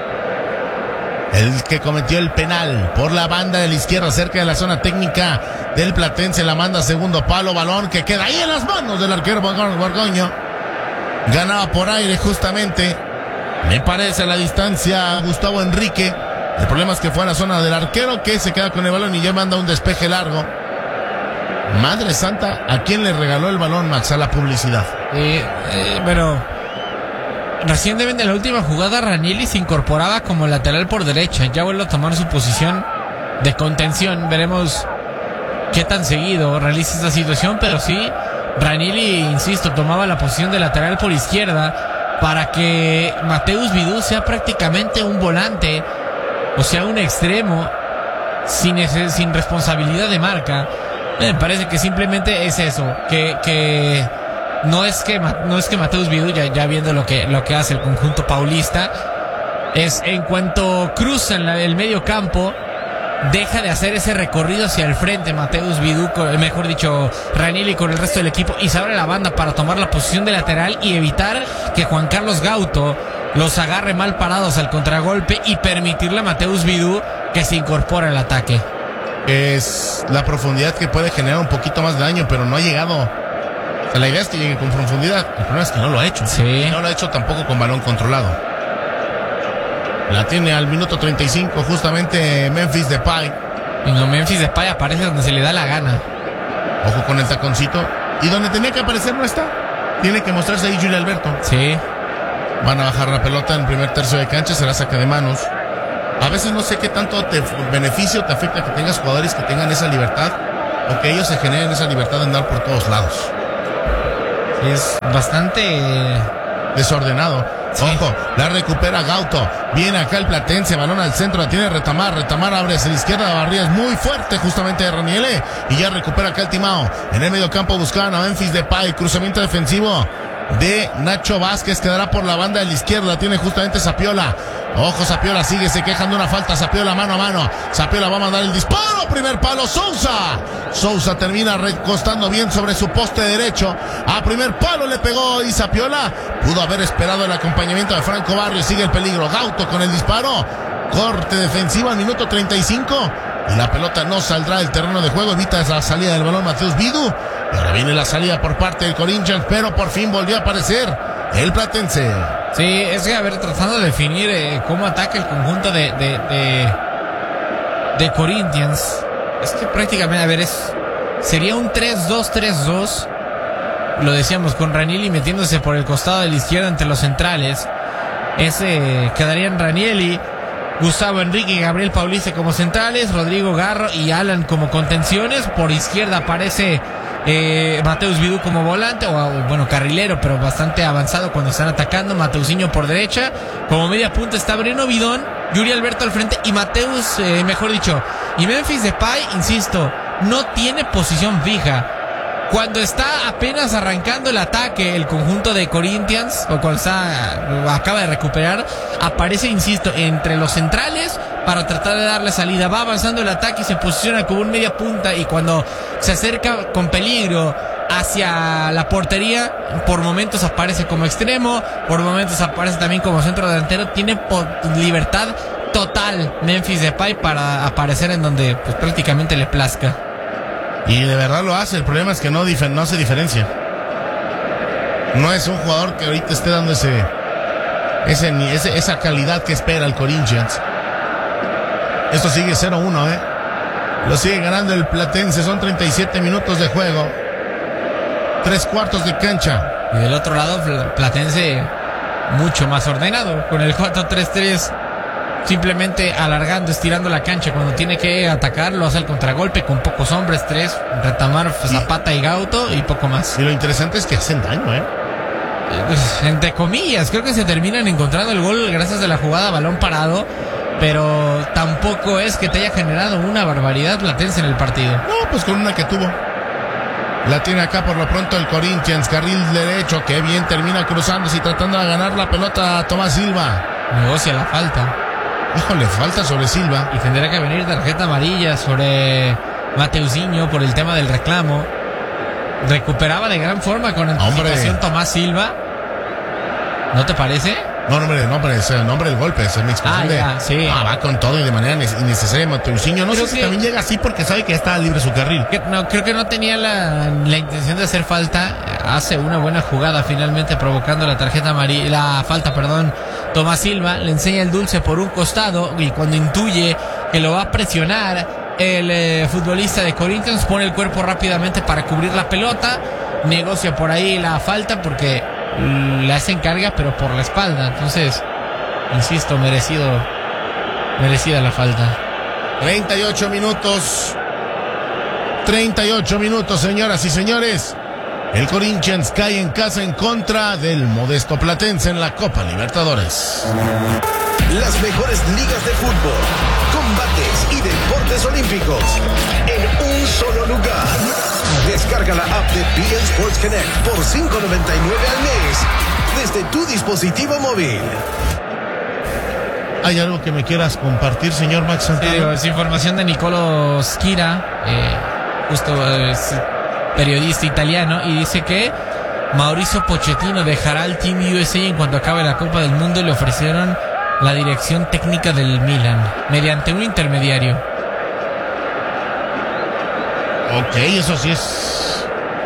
Speaker 20: El que cometió el penal por la banda de la izquierda cerca de la zona técnica del Platense. La manda segundo palo, balón que queda ahí en las manos del arquero Borgoño. Ganaba por aire justamente. Me parece a la distancia Gustavo Enrique. El problema es que fue a la zona del arquero que se queda con el balón y ya manda un despeje largo. Madre santa, ¿a quién le regaló el balón, Max? A la publicidad.
Speaker 21: Eh, eh, pero recientemente en la última jugada Ranieri se incorporaba como lateral por derecha. Ya vuelve a tomar su posición de contención. Veremos qué tan seguido realiza esta situación, pero sí, Ranieri, insisto, tomaba la posición de lateral por izquierda para que Mateus Vidú sea prácticamente un volante, o sea, un extremo sin, ese, sin responsabilidad de marca. Me parece que simplemente es eso, que, que no es que no es que Mateus Vidú, ya, ya viendo lo que, lo que hace el conjunto paulista, es en cuanto cruza en la, el medio campo, deja de hacer ese recorrido hacia el frente Mateus Vidú, mejor dicho Ranieri con el resto del equipo, y se abre la banda para tomar la posición de lateral y evitar que Juan Carlos Gauto los agarre mal parados al contragolpe y permitirle a Mateus Vidú que se incorpore al ataque.
Speaker 20: Es la profundidad que puede generar un poquito más de daño, pero no ha llegado. O sea, la idea es que llegue con profundidad, el problema es que no lo ha hecho.
Speaker 21: Sí.
Speaker 20: No lo ha hecho tampoco con balón controlado. La tiene al minuto treinta y cinco justamente Memphis Depay.
Speaker 21: Y no, Memphis Depay aparece donde se le da la gana.
Speaker 20: Ojo con el taconcito. Y donde tenía que aparecer no está. Tiene que mostrarse ahí Julio Alberto.
Speaker 21: Sí.
Speaker 20: Van a bajar la pelota en el primer tercio de cancha, será saque de manos. A veces no sé qué tanto te beneficio te afecta que tengas jugadores que tengan esa libertad o que ellos se generen esa libertad de andar por todos lados.
Speaker 21: Es bastante
Speaker 20: desordenado.
Speaker 21: Sí.
Speaker 20: Ojo, la recupera Gauto. Viene acá el platense, balón al centro, la tiene Retamar. Retamar abre hacia la izquierda, Barría es muy fuerte justamente de Raniele. Y ya recupera acá el Timao. En el medio campo buscaban a Memphis Depay. Cruzamiento defensivo de Nacho Vázquez, quedará por la banda de la izquierda, tiene justamente Zapiola. Ojo, Zapiola sigue, se quejan de una falta. Zapiola mano a mano. Zapiola va a mandar el disparo. Primer palo, Sousa. Sousa termina recostando bien sobre su poste derecho. A primer palo le pegó y Zapiola pudo haber esperado el acompañamiento de Franco Barrio. Sigue el peligro. Gauto con el disparo. Corte defensivo al minuto treinta y cinco. Y la pelota no saldrá del terreno de juego. Evita esa salida del balón Mateus Vidu. Y ahora viene la salida por parte del Corinthians, pero por fin volvió a aparecer el platense.
Speaker 21: Sí, es que, a ver, tratando de definir eh, cómo ataca el conjunto de, de, de, de Corinthians. Es que prácticamente, a ver, es sería un tres dos tres dos. Lo decíamos, con Ranieri metiéndose por el costado de la izquierda entre los centrales. Ese quedarían Ranieri, Gustavo Enrique y Gabriel Paulice como centrales, Rodrigo Garro y Alan como contenciones. Por izquierda aparece eh, Mateus Vidu como volante, o bueno, carrilero, pero bastante avanzado cuando están atacando. Mateusinho por derecha. Como media punta está Breno Bidón, Yuri Alberto al frente y Mateus, eh, mejor dicho, y Memphis Depay, insisto, no tiene posición fija. Cuando está apenas arrancando el ataque, el conjunto de Corinthians, o cuando está, acaba de recuperar, aparece, insisto, entre los centrales para tratar de darle salida. Va avanzando el ataque y se posiciona como un media punta, y cuando se acerca con peligro hacia la portería, por momentos aparece como extremo, por momentos aparece también como centro delantero. Tiene libertad total Memphis Depay para aparecer en donde pues prácticamente le plazca.
Speaker 20: Y de verdad lo hace. El problema es que no, difer- no hace diferencia. No es un jugador que ahorita esté dando ese, ese, ese esa calidad que espera el Corinthians. Esto sigue cero uno, ¿eh? Lo sigue ganando el platense. Son treinta y siete minutos de juego. Tres cuartos de cancha.
Speaker 21: Y del otro lado, Platense mucho más ordenado. Con el cuatro tres tres. Simplemente alargando, estirando la cancha. Cuando tiene que atacar, lo hace al contragolpe con pocos hombres, tres, Retamar, Zapata y Gauto, y poco más.
Speaker 20: Y lo interesante es que hacen daño, ¿eh?
Speaker 21: Pues, entre comillas, creo que se terminan encontrando el gol gracias a la jugada balón parado, pero tampoco es que te haya generado una barbaridad Platense en el partido.
Speaker 20: No, pues con una que tuvo. La tiene acá por lo pronto el Corinthians, carril derecho, que bien termina cruzándose y tratando de ganar la pelota a Tomás Silva.
Speaker 21: Negocia la falta.
Speaker 20: Híjole, falta sobre Silva.
Speaker 21: Y tendrá que venir tarjeta amarilla sobre Mateusinho por el tema del reclamo. Recuperaba de gran forma con anticipación Hombre. Tomás Silva. ¿No te parece?
Speaker 20: No, hombre, no, hombre, es el nombre del golpe, es mi expresión.
Speaker 21: Ah,
Speaker 20: de,
Speaker 21: ya, sí.
Speaker 20: Ah, va con todo y de manera innecesaria Mateusinho. No
Speaker 21: Creo
Speaker 20: sé si
Speaker 21: que,
Speaker 20: también llega así porque sabe que ya está libre su carril.
Speaker 21: Que, no, creo que no tenía la, la intención de hacer falta. Hace una buena jugada finalmente provocando la tarjeta amarilla, la falta, perdón. Tomás Silva le enseña el dulce por un costado y cuando intuye que lo va a presionar, el eh, futbolista de Corinthians pone el cuerpo rápidamente para cubrir la pelota. Negocia por ahí la falta porque le hacen carga, pero por la espalda. Entonces, insisto, merecido, merecida la falta.
Speaker 20: treinta y ocho minutos. treinta y ocho minutos, señoras y señores. El Corinthians cae en casa en contra del modesto Platense en la Copa Libertadores.
Speaker 3: Las mejores ligas de fútbol, combates y deportes olímpicos en un solo lugar. Descarga la app de B N Sports Connect por cinco noventa y nueve al mes desde tu dispositivo móvil.
Speaker 20: ¿Hay algo que me quieras compartir, señor Max Santana?
Speaker 21: Sí, digo, es información de Nicolo Schira, eh, justo es periodista italiano, y dice que Mauricio Pochettino dejará el Team U S A en cuanto acabe la Copa del Mundo y le ofrecieron la dirección técnica del Milan mediante un intermediario.
Speaker 20: Ok, eso sí es.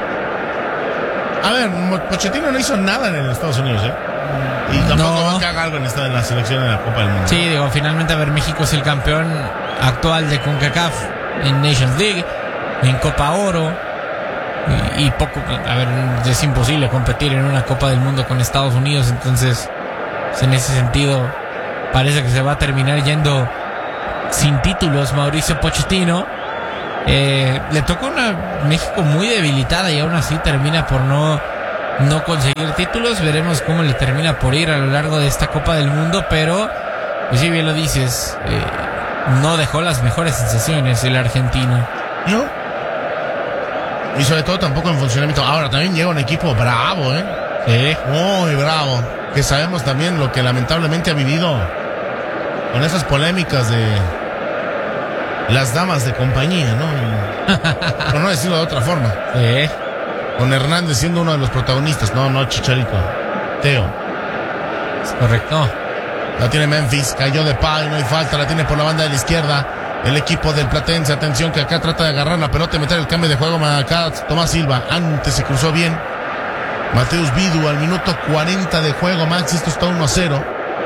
Speaker 20: A ver, Pochettino no hizo nada en Estados Unidos, ¿eh? Y tampoco
Speaker 21: no.
Speaker 20: va a cagar algo en esta en la selección de la Copa del Mundo.
Speaker 21: Sí, digo, finalmente, a ver, México es el campeón actual de CONCACAF. en Nations League, en Copa Oro. Y, y poco, a ver, es imposible competir en una Copa del Mundo con Estados Unidos. Entonces, en ese sentido, parece que se va a terminar yendo sin títulos Mauricio Pochettino. Eh, le toca una México muy debilitada y aún así termina por no, no conseguir títulos. Veremos cómo le termina por ir a lo largo de esta Copa del Mundo, pero pues sí, bien lo dices, eh, no dejó las mejores sensaciones el argentino.
Speaker 20: ¿No? Y sobre todo tampoco en funcionamiento. Ahora también llega un equipo bravo, ¿eh?
Speaker 21: Sí.
Speaker 20: Muy bravo. Que sabemos también lo que lamentablemente ha vivido con esas polémicas de las damas de compañía, ¿no? Por no decirlo de otra forma.
Speaker 21: Sí.
Speaker 20: Con Hernández siendo uno de los protagonistas. No, no, Chicharito. Teo.
Speaker 21: Es correcto.
Speaker 20: La tiene Memphis. Cayó de pay, no hay falta. La tiene por la banda de la izquierda. El equipo del Platense. Atención que acá trata de agarrar la pelota y meter el cambio de juego. Acá Tomás Silva. Antes se cruzó bien. Mateus Vidu al minuto cuarenta de juego. Max, esto está uno a cero.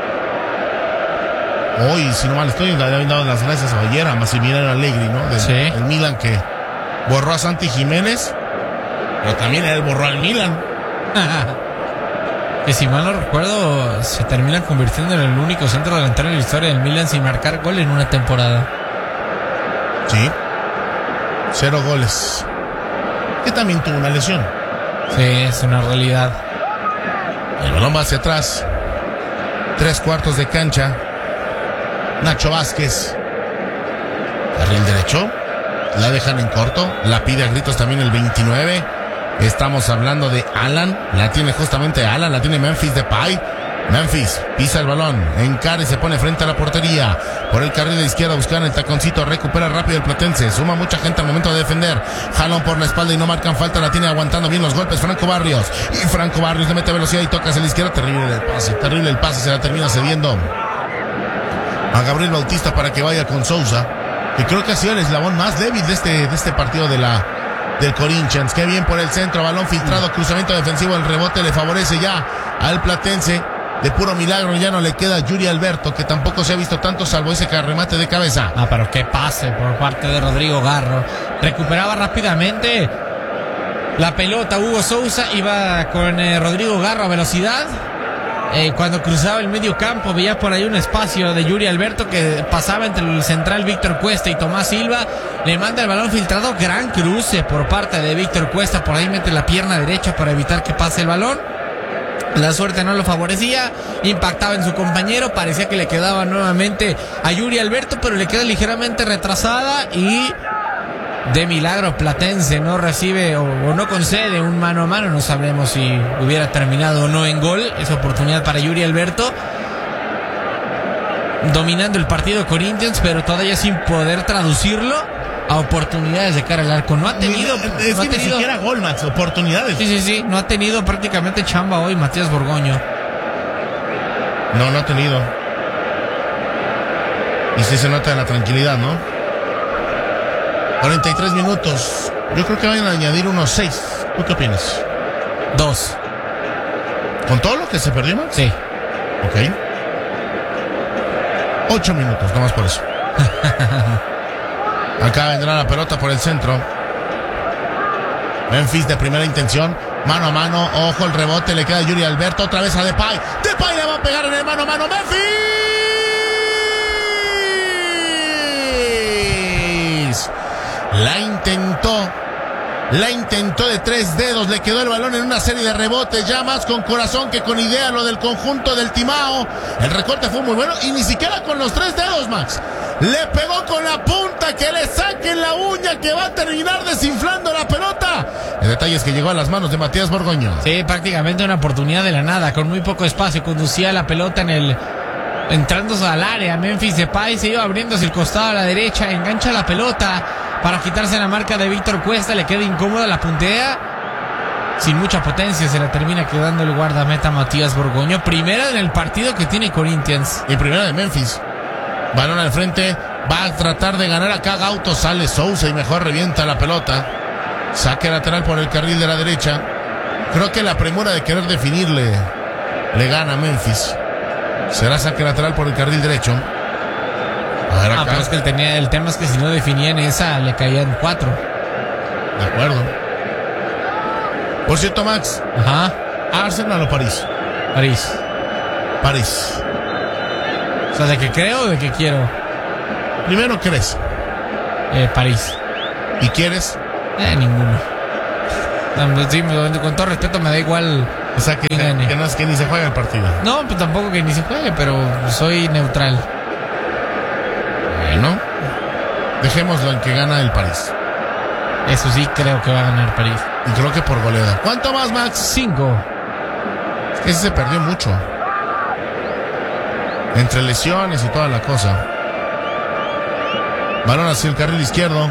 Speaker 20: Hoy, si no mal estoy, le habían dado las gracias a ayer a Massimiliano Allegri, ¿no? Del,
Speaker 21: sí.
Speaker 20: El Milan que borró a Santi Jiménez, pero también él borró al Milan.
Speaker 21: Que si mal no recuerdo, se termina convirtiendo en el único centro delantero en la historia del Milan sin marcar gol en una temporada.
Speaker 20: Sí. Cero goles. Que también tuvo una lesión.
Speaker 21: Sí, es una realidad.
Speaker 20: El balón va hacia atrás. Tres cuartos de cancha. Nacho Vázquez. Carril derecho. La dejan en corto. La pide a gritos también el veintinueve. Estamos hablando de Alan. La tiene justamente Alan. La tiene Memphis Depay. Memphis pisa el balón. Encara y se pone frente a la portería. Por el carril de izquierda buscan el taconcito. Recupera rápido el Platense. Suma mucha gente al momento de defender. Jalón por la espalda y no marcan falta. La tiene aguantando bien los golpes Franco Barrios. Y Franco Barrios le mete velocidad y toca hacia la izquierda. Terrible el pase. Terrible el pase. Se la termina cediendo a Gabriel Bautista para que vaya con Sousa, que creo que ha sido el eslabón más débil de este, de este partido de la, del Corinthians. Qué bien por el centro, balón filtrado, cruzamiento defensivo, el rebote le favorece ya al Platense. De puro milagro ya no le queda a Yuri Alberto, que tampoco se ha visto tanto salvo ese remate de cabeza.
Speaker 21: Ah, pero qué pase por parte de Rodrigo Garro. Recuperaba rápidamente la pelota Hugo Sousa, iba con eh, Rodrigo Garro a velocidad. Eh, cuando cruzaba el medio campo veía por ahí un espacio de Yuri Alberto que pasaba entre el central Víctor Cuesta y Tomás Silva. Le manda el balón filtrado, gran cruce por parte de Víctor Cuesta, por ahí mete la pierna derecha para evitar que pase el balón. La suerte no lo favorecía, impactaba en su compañero, parecía que le quedaba nuevamente a Yuri Alberto, pero le queda ligeramente retrasada y de milagro Platense no recibe o, o no concede un mano a mano. No sabremos si hubiera terminado o no en gol esa oportunidad para Yuri Alberto, dominando el partido Corinthians, pero todavía sin poder traducirlo a oportunidades de cara al arco. No ha tenido,
Speaker 20: es
Speaker 21: no
Speaker 20: que
Speaker 21: ha tenido,
Speaker 20: ni siquiera gol, Max, oportunidades.
Speaker 21: Sí, sí, sí, no ha tenido prácticamente chamba hoy Matías Borgoño.
Speaker 20: No, no ha tenido. Y sí se nota la tranquilidad, ¿no? cuarenta y tres minutos. Yo creo que van a añadir unos seis. ¿Tú qué opinas?
Speaker 21: Dos.
Speaker 20: ¿Con todo lo que se perdió, Max?
Speaker 21: Sí.
Speaker 20: Ok. Ocho minutos, nomás por eso. Acá vendrá la pelota por el centro. Memphis de primera intención. Mano a mano. Ojo el rebote. Le queda Yuri Alberto. Otra vez a Depay. Depay le va a pegar en el mano a mano. Memphis. La intentó. La intentó de tres dedos. Le quedó el balón en una serie de rebotes. Ya más con corazón que con idea lo del conjunto del Timao. El recorte fue muy bueno. Y ni siquiera con los tres dedos, Max. Le pegó con la punta. Que le saquen la uña, que va a terminar desinflando la pelota. El detalle es que llegó a las manos de Matías Borgoño.
Speaker 21: Sí, prácticamente una oportunidad de la nada. Con muy poco espacio. Conducía la pelota en el... entrándose al área. Memphis Depay se iba abriendo hacia el costado a la derecha. Engancha la pelota para quitarse la marca de Víctor Cuesta. Le queda incómoda, la puntea sin mucha potencia. Se la termina quedando el guardameta Matías Borgoño. Primera en el partido que tiene Corinthians.
Speaker 20: Y primera de Memphis. Balón al frente. Va a tratar de ganar acá Gauto. Sale Sousa y mejor revienta la pelota. Saque lateral por el carril de la derecha. Creo que la premura de querer definirle le gana a Memphis. Será saque lateral por el carril derecho. A ver,
Speaker 21: Ah,
Speaker 20: acá.
Speaker 21: pero es que el, tenía, el tema es que si no definía en esa, le caían cuatro.
Speaker 20: De acuerdo. Por cierto, Max.
Speaker 21: Ajá.
Speaker 20: ¿Arsenal o París?
Speaker 21: París.
Speaker 20: París.
Speaker 21: O sea, ¿de qué creo o de qué quiero?
Speaker 20: Primero, ¿crees?
Speaker 21: Eh, París.
Speaker 20: ¿Y quieres?
Speaker 21: Eh, ninguno. No, sí, con todo respeto me da igual.
Speaker 20: O sea, que, que no es que ni se juega el partido.
Speaker 21: No, pues tampoco que ni se juegue, pero soy neutral.
Speaker 20: Bueno, dejémoslo en que gana el París.
Speaker 21: Eso sí, creo que va a ganar París.
Speaker 20: Y creo que por goleada. ¿Cuánto más, Max?
Speaker 21: Cinco.
Speaker 20: Es que ese se perdió mucho. Entre lesiones y toda la cosa. Balón hacia el carril izquierdo.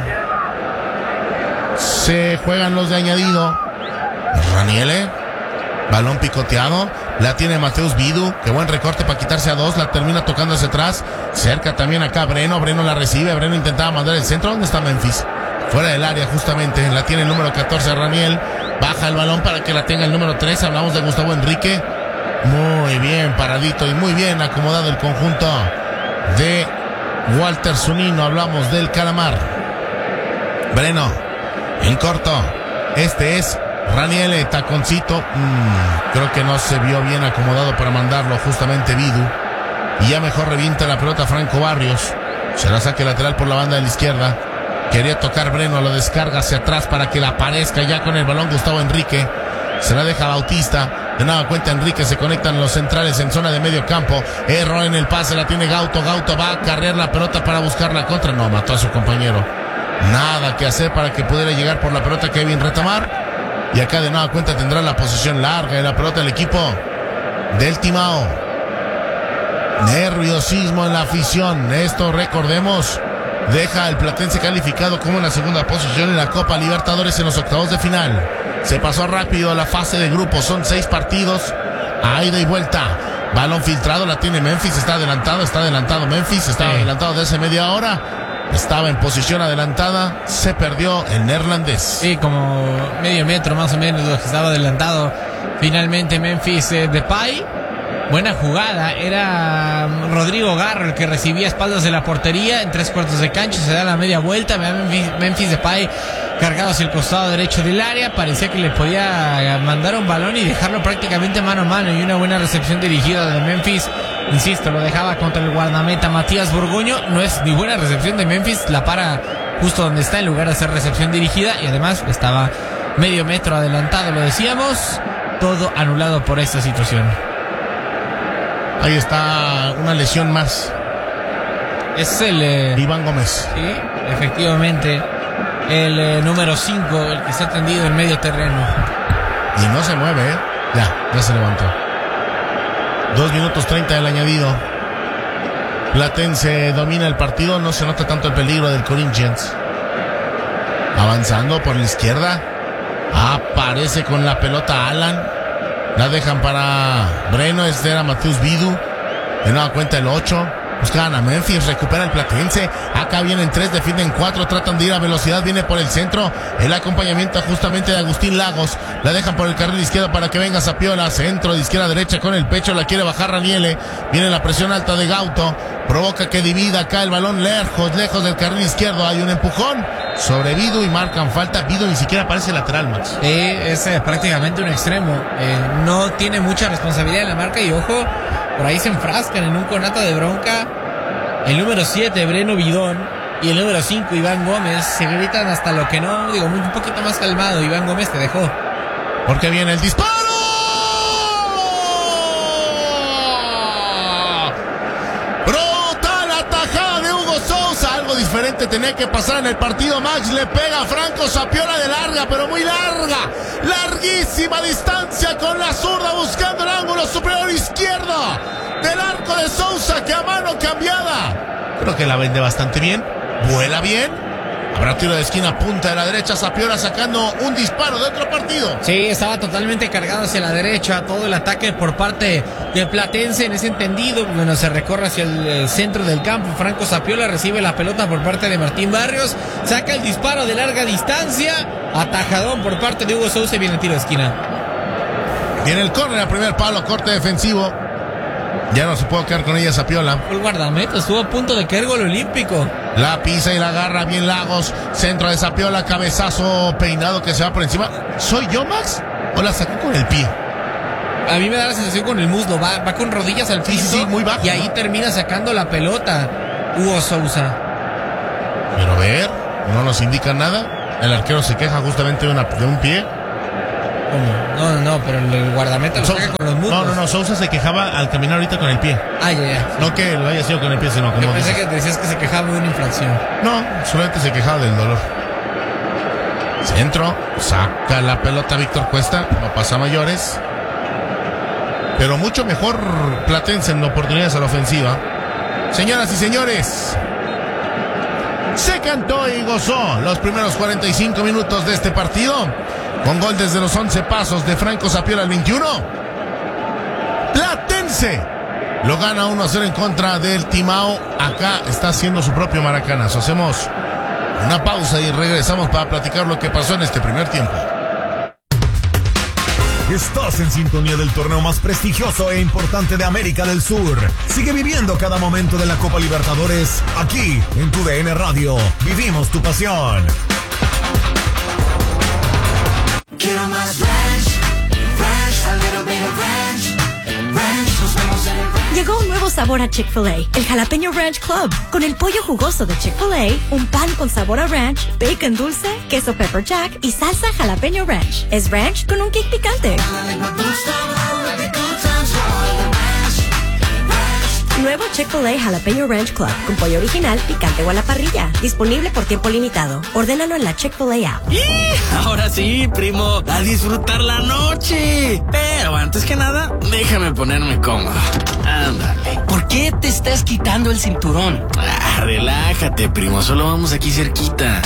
Speaker 20: Se juegan los de añadido. Raniele. Balón picoteado. La tiene Mateus Vidu. Qué buen recorte para quitarse a dos. La termina tocando hacia atrás. Cerca también acá Breno. Breno la recibe. Breno intentaba mandar el centro. ¿Dónde está Memphis? Fuera del área justamente. La tiene el número catorce Raniel. Baja el balón para que la tenga el número tres. Hablamos de Gustavo Enrique. Muy bien paradito y muy bien acomodado el conjunto de Walter Zunino. Hablamos del Calamar. Breno. En corto. Este es Raniele, taconcito. Mm, creo que no se vio bien acomodado para mandarlo justamente Vidu. Y ya mejor revienta la pelota Franco Barrios. Será saque lateral por la banda de la izquierda. Quería tocar Breno, lo descarga hacia atrás para que la aparezca ya con el balón Gustavo Enrique. Se la deja Bautista. De nada cuenta Enrique, se conectan los centrales en zona de medio campo. Error en el pase, la tiene Gauto. Gauto va a carrear la pelota para buscar la contra. No, mató a su compañero. Nada que hacer para que pudiera llegar por la pelota Kevin Retamar. Y acá de nada cuenta tendrá la posición larga de la pelota el equipo del Timao. Nerviosismo en la afición. Esto, recordemos, deja al Platense calificado como en la segunda posición en la Copa Libertadores en los octavos de final. Se pasó rápido a la fase de grupos. Son seis partidos a ida y vuelta. Balón filtrado, la tiene Memphis. Está adelantado, está adelantado Memphis. Estaba sí. adelantado de hace media hora. Estaba en posición adelantada. Se perdió el neerlandés.
Speaker 21: Sí, como medio metro más o menos lo que estaba adelantado. Finalmente Memphis eh, Depay. Buena jugada. Era Rodrigo Garro el que recibía espaldas de la portería. En tres cuartos de cancha se da la media vuelta. Memphis, Memphis Depay cargado hacia el costado derecho del área. Parecía que le podía mandar un balón y dejarlo prácticamente mano a mano. Y una buena recepción dirigida de Memphis. Insisto, lo dejaba contra el guardameta Matías Burguño. No es ni buena recepción de Memphis. La para justo donde está en lugar de hacer recepción dirigida. Y además estaba medio metro adelantado, lo decíamos. Todo anulado por esta situación.
Speaker 20: Ahí está una lesión más.
Speaker 21: Es el... Eh,
Speaker 20: Iván Gómez.
Speaker 21: Sí, efectivamente. El eh, número cinco, el que está tendido en medio terreno.
Speaker 20: Y no se mueve, ¿eh? Ya, ya se levantó. Dos minutos treinta del añadido. Platense domina el partido. No se nota tanto el peligro del Corinthians. Avanzando por la izquierda. Aparece con la pelota Alan. La dejan para Breno. Este era Mateus Vidu. De nueva cuenta el ocho. Buscan a Memphis, recupera el Platense. Acá vienen tres, defienden cuatro, tratan de ir a velocidad, viene por el centro. El acompañamiento justamente de Agustín Lagos. La dejan por el carril izquierdo para que venga Zapiola. Centro de izquierda a derecha con el pecho, la quiere bajar Raniele. Viene la presión alta de Gauto. Provoca que divida acá el balón lejos, lejos del carril izquierdo. Hay un empujón sobre Vidu y marcan falta. Vidu ni siquiera parece lateral, Max.
Speaker 21: Eh, es eh, prácticamente un extremo. Eh, no tiene mucha responsabilidad en la marca y ojo, por ahí se enfrascan en un conato de bronca. El número siete, Breno Bidón, y el número cinco, Iván Gómez, se gritan hasta lo que no, digo, un poquito más calmado. Iván Gómez te dejó.
Speaker 20: Porque viene el disparo. Brutal atajada de Hugo Sousa. Algo diferente tenía que pasar en el partido. Max le pega a Franco Zapiola de larga, pero muy larga. Larguísima distancia con la zurda buscando el ángulo superior izquierdo del arco de Sousa, que a mano cambiada. Creo que la vende bastante bien. Vuela bien. Habrá tiro de esquina, punta de la derecha. Zapiola sacando un disparo de otro partido.
Speaker 21: Sí, estaba totalmente cargado hacia la derecha. Todo el ataque por parte de Platense en ese entendido. Bueno, se recorre hacia el, el centro del campo. Franco Zapiola recibe la pelota por parte de Martín Barrios. Saca el disparo de larga distancia. Atajadón por parte de Hugo Sousa y viene el tiro de esquina.
Speaker 20: Viene el córner a primer palo, corte defensivo. Ya no se puede quedar con ella Zapiola.
Speaker 21: El guardameta estuvo a punto de caer gol olímpico.
Speaker 20: La pisa y la agarra bien Lagos. Centro de Zapiola, cabezazo peinado que se va por encima. ¿Soy yo, Max? ¿O la sacó con el pie?
Speaker 21: A mí me da la sensación con el muslo. Va, va con rodillas al piso.
Speaker 20: Sí, sí, sí, muy bajo.
Speaker 21: Y ahí termina sacando la pelota Hugo Sousa.
Speaker 20: Pero a ver, no nos indica nada. El arquero se queja justamente de, una, de un pie.
Speaker 21: ¿Cómo? No, no, no, pero el guardameta lo saca con los muslos.
Speaker 20: No, no, no, Sousa se quejaba al caminar ahorita con el pie.
Speaker 21: Ah, ya, ya.
Speaker 20: No que lo haya sido con el pie, sino como
Speaker 21: Yo pensé
Speaker 20: dices.
Speaker 21: que te decías que se quejaba de una infracción.
Speaker 20: No, solamente se quejaba del dolor. Centro, saca la pelota Víctor Cuesta, no pasa a mayores. Pero mucho mejor Platense en oportunidades a la ofensiva. Señoras y señores, se cantó y gozó los primeros cuarenta y cinco minutos de este partido, con gol desde los once pasos de Franco Zapiola al veintiuno. Platense lo gana uno a cero en contra del Timao. Acá está haciendo su propio maracanazo. Hacemos una pausa y regresamos para platicar lo que pasó en este primer tiempo.
Speaker 19: Estás en sintonía del torneo más prestigioso e importante de América del Sur. Sigue viviendo cada momento de la Copa Libertadores aquí en tu D N Radio. Vivimos tu pasión.
Speaker 4: Quiero más ranch, ranch, a little bit of ranch, ranch, nos vemos en el ranch.
Speaker 18: Llegó un nuevo sabor a Chick-fil-A, el Jalapeño Ranch Club. Con el pollo jugoso de Chick-fil-A, un pan con sabor a ranch, bacon dulce, queso pepper jack y salsa jalapeño ranch. Es ranch con un kick picante. Nuevo Chick-fil-A Jalapeño Ranch Club, con pollo original, picante o a la parrilla. Disponible por tiempo limitado. Ordénalo en la Chick-fil-A app.
Speaker 17: ¡Y! Ahora sí, primo, a disfrutar la noche. Pero antes que nada, déjame ponerme cómodo. Ándale. ¿Por qué te estás quitando el cinturón? Ah, relájate, primo, solo vamos aquí cerquita.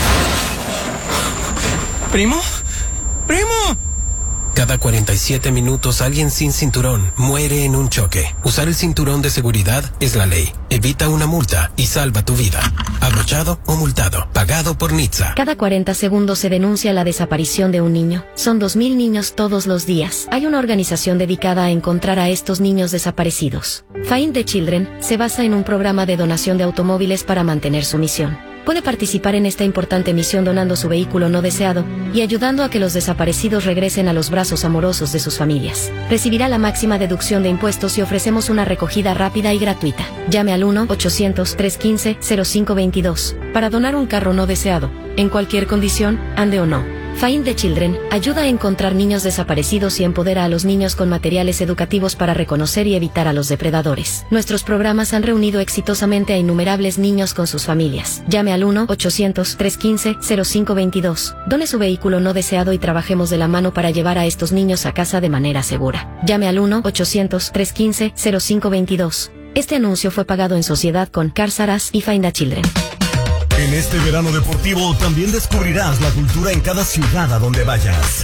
Speaker 17: ¿Primo? ¡Primo!
Speaker 22: Cada cuarenta y siete minutos alguien sin cinturón muere en un choque. Usar el cinturón de seguridad es la ley. Evita una multa y salva tu vida. Abrochado o multado. Pagado por N H T S A.
Speaker 16: Cada cuarenta segundos se denuncia la desaparición de un niño. Son dos mil niños todos los días. Hay una organización dedicada a encontrar a estos niños desaparecidos. Find the Children se basa en un programa de donación de automóviles para mantener su misión. Puede participar en esta importante misión donando su vehículo no deseado y ayudando a que los desaparecidos regresen a los brazos amorosos de sus familias. Recibirá la máxima deducción de impuestos y ofrecemos una recogida rápida y gratuita. Llame al uno ochocientos, trescientos quince, cero cinco veintidós para donar un carro no deseado, en cualquier condición, ande o no. Find the Children ayuda a encontrar niños desaparecidos y empodera a los niños con materiales educativos para reconocer y evitar a los depredadores. Nuestros programas han reunido exitosamente a innumerables niños con sus familias. Llame al uno ochocientos, trescientos quince, cero cinco veintidós. Done su vehículo no deseado y trabajemos de la mano para llevar a estos niños a casa de manera segura. Llame al uno ochocientos, trescientos quince, cero cinco veintidós. Este anuncio fue pagado en sociedad con Carsaras y Find the Children.
Speaker 19: En este verano deportivo también descubrirás la cultura en cada ciudad a donde vayas.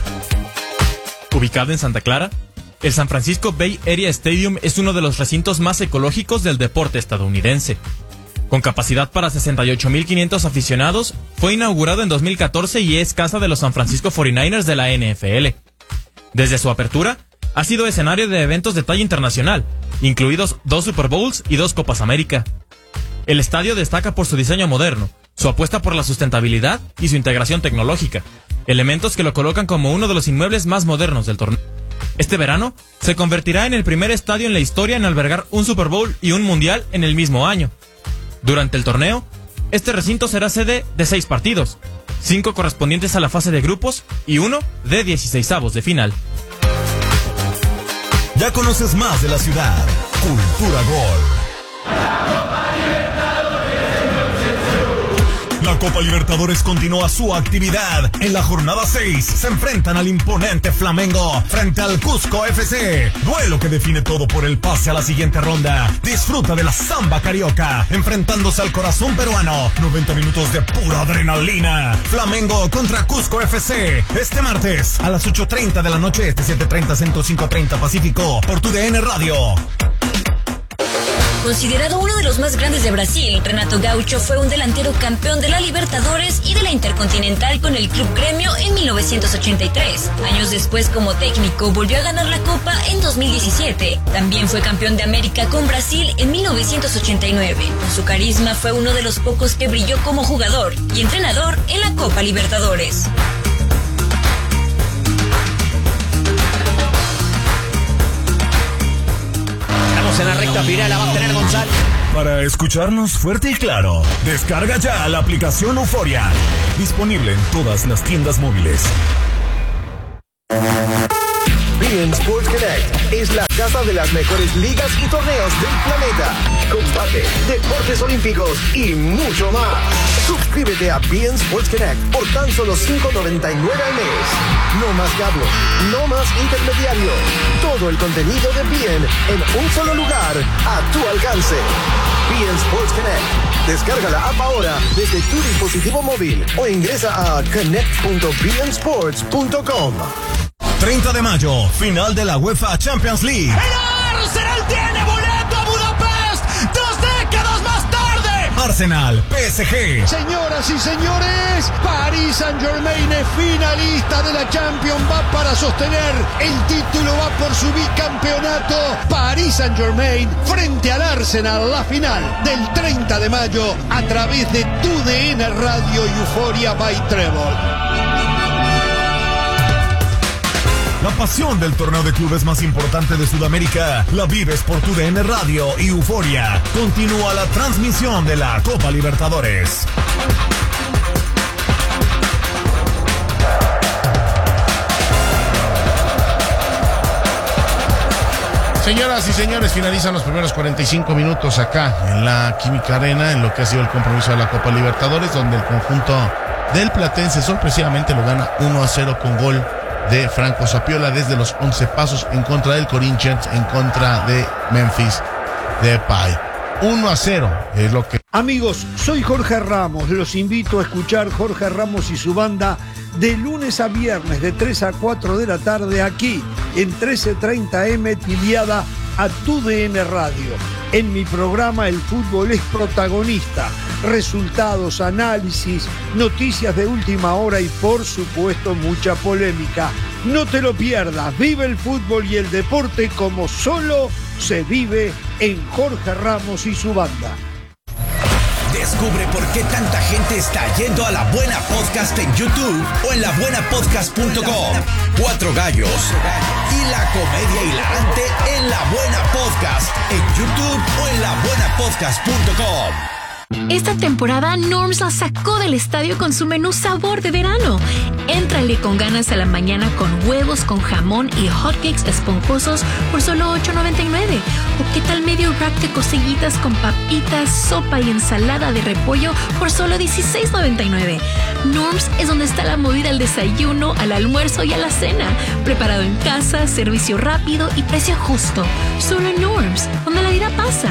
Speaker 23: Ubicado en Santa Clara, el San Francisco Bay Area Stadium es uno de los recintos más ecológicos del deporte estadounidense. Con capacidad para sesenta y ocho mil quinientos aficionados, fue inaugurado en dos mil catorce y es casa de los San Francisco cuarenta y nueve ers de la N F L. Desde su apertura, ha sido escenario de eventos de talla internacional, incluidos dos Super Bowls y dos Copas América. El estadio destaca por su diseño moderno, su apuesta por la sustentabilidad y su integración tecnológica, elementos que lo colocan como uno de los inmuebles más modernos del torneo. Este verano, se convertirá en el primer estadio en la historia en albergar un Super Bowl y un Mundial en el mismo año. Durante el torneo, este recinto será sede de seis partidos, cinco correspondientes a la fase de grupos y uno de dieciseisavos de final.
Speaker 19: Ya conoces más de la ciudad. Cultura Gol. La Copa Libertadores continúa su actividad. En la jornada seis se enfrentan al imponente Flamengo frente al Cusco F C. Duelo que define todo por el pase a la siguiente ronda. Disfruta de la samba carioca enfrentándose al corazón peruano. noventa minutos de pura adrenalina. Flamengo contra Cusco F C. Este martes a las ocho treinta de la noche, este siete treinta, ciento cinco treinta Pacífico por tu D N Radio.
Speaker 24: Considerado uno de los más grandes de Brasil, Renato Gaucho fue un delantero campeón de la Libertadores y de la Intercontinental con el Club Gremio en mil novecientos ochenta y tres. Años después, como técnico, volvió a ganar la Copa en dos dos mil diecisiete. También fue campeón de América con Brasil en mil novecientos ochenta y nueve. Con su carisma fue uno de los pocos que brilló como jugador y entrenador en la Copa Libertadores.
Speaker 1: Estamos en la recta final, la va a tener González.
Speaker 19: Para escucharnos fuerte y claro, descarga ya la aplicación Euforia. Disponible en todas las tiendas móviles.
Speaker 3: B N Sports Connect es la casa de las mejores ligas y torneos del planeta. Combate, deportes olímpicos y mucho más. Suscríbete a B N Sports Connect por tan solo cinco noventa y nueve al mes. No más cable, no más intermediario. Todo el contenido de B N en un solo lugar, a tu alcance. B N Sports Connect. Descarga la app ahora desde tu dispositivo móvil o ingresa a connect punto b n sports punto com.
Speaker 19: treinta de mayo, final de la UEFA Champions League.
Speaker 4: ¡El Arsenal tiene boleto a Budapest! ¡Dos décadas más tarde!
Speaker 19: Arsenal, P S G.
Speaker 13: Señoras y señores, Paris Saint-Germain es finalista de la Champions, va para sostener el título, va por su bicampeonato. Paris Saint-Germain frente al Arsenal, la final del treinta de mayo a través de tu D N Radio y Euphoria by Treble.
Speaker 19: La pasión del torneo de clubes más importante de Sudamérica la vives por tu D N Radio y Euforia. Continúa la transmisión de la Copa Libertadores.
Speaker 20: Señoras y señores, finalizan los primeros cuarenta y cinco minutos acá en la Química Arena, en lo que ha sido el compromiso de la Copa Libertadores, donde el conjunto del Platense sorpresivamente lo gana uno a cero con gol de Franco Sapiola desde los once pasos en contra del Corinthians, en contra de Memphis Depay. uno a cero es lo que...
Speaker 13: Amigos, soy Jorge Ramos. Los invito a escuchar Jorge Ramos y su banda de lunes a viernes de tres a cuatro de la tarde aquí en trece treinta eme tiliada a tu D N Radio. En mi programa el fútbol es protagonista. Resultados, análisis, noticias de última hora y por supuesto mucha polémica. No te lo pierdas, vive el fútbol y el deporte como solo se vive en Jorge Ramos y su banda.
Speaker 7: Descubre por qué tanta gente está yendo a La Buena Podcast en YouTube o en la buena podcast punto com. Cuatro gallos y la comedia hilarante en La Buena Podcast en YouTube o en la buena podcast punto com.
Speaker 11: Esta temporada Norms la sacó del estadio con su menú sabor de verano. Éntrale con ganas a la mañana con huevos con jamón y hotcakes esponjosos por solo ocho noventa y nueve. ¿O qué tal medio rack de cosillitas con papitas, sopa y ensalada de repollo por solo dieciséis noventa y nueve? Norms es donde está la movida al desayuno, al almuerzo y a la cena. Preparado en casa, servicio rápido y precio justo. Solo en Norms, donde la vida pasa.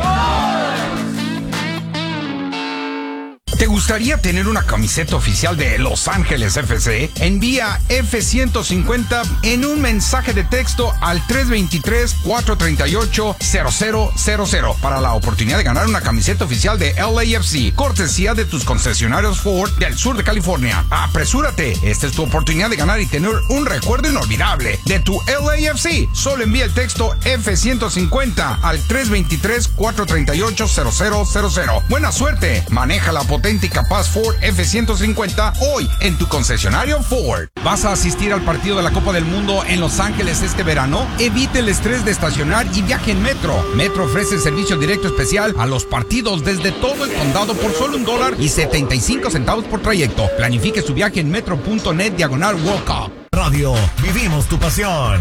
Speaker 12: ¿Te gustaría tener una camiseta oficial de Los Ángeles F C? Envía F ciento cincuenta en un mensaje de texto al tres dos tres, cuatro tres ocho, cero cero cero cero para la oportunidad de ganar una camiseta oficial de L A F C, cortesía de tus concesionarios Ford del sur de California. ¡Apresúrate! Esta es tu oportunidad de ganar y tener un recuerdo inolvidable de tu L A F C. Solo envía el texto F ciento cincuenta al tres dos tres, cuatro tres ocho, cero cero cero cero. ¡Buena suerte! Maneja la potencia y capaz Ford F ciento cincuenta hoy en tu concesionario Ford. ¿Vas a asistir al partido de la Copa del Mundo en Los Ángeles este verano? Evite el estrés de estacionar y viaje en Metro. Metro ofrece servicio directo especial a los partidos desde todo el condado por solo un dólar y setenta y cinco centavos por trayecto. Planifique su viaje en metro punto net diagonal World Cup.
Speaker 19: Radio, vivimos tu pasión.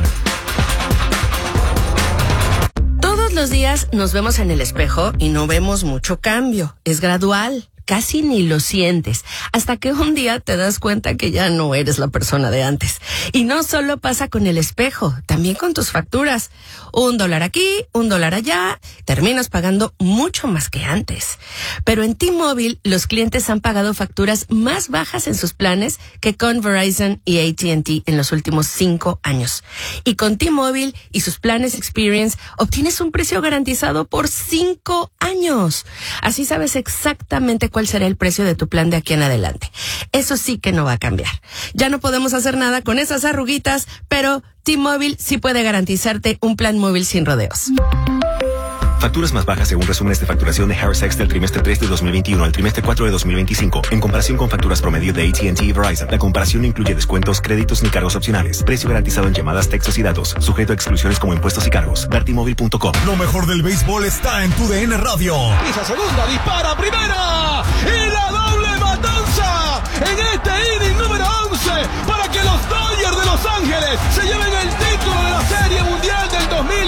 Speaker 25: Todos los días nos vemos en el espejo y no vemos mucho cambio. Es gradual. Casi ni lo sientes, hasta que un día te das cuenta que ya no eres la persona de antes. Y no solo pasa con el espejo, también con tus facturas. Un dólar aquí, un dólar allá, terminas pagando mucho más que antes. Pero en T-Mobile, los clientes han pagado facturas más bajas en sus planes que con Verizon y A T and T en los últimos cinco años. Y con T-Mobile y sus planes Experience, obtienes un precio garantizado por cinco años. Así sabes exactamente cuál será el precio de tu plan de aquí en adelante. Eso sí que no va a cambiar. Ya no podemos hacer nada con esas arruguitas, pero T-Mobile sí puede garantizarte un plan móvil sin rodeos.
Speaker 2: Facturas más bajas según resúmenes de facturación de Harris X del trimestre tres de dos mil veintiuno al trimestre cuatro de dos mil veinticinco. En comparación con facturas promedio de A T and T y Verizon, la comparación no incluye descuentos, créditos ni cargos opcionales. Precio garantizado en llamadas, textos y datos. Sujeto a exclusiones como impuestos y cargos. ver t mobile punto com.
Speaker 19: Lo mejor del béisbol está en tu D N Radio.
Speaker 8: Pisa segunda, dispara primera. Y la doble matanza en este inning número once para que los Dodgers de Los Ángeles se lleven el título de la Serie Mundial del dos mil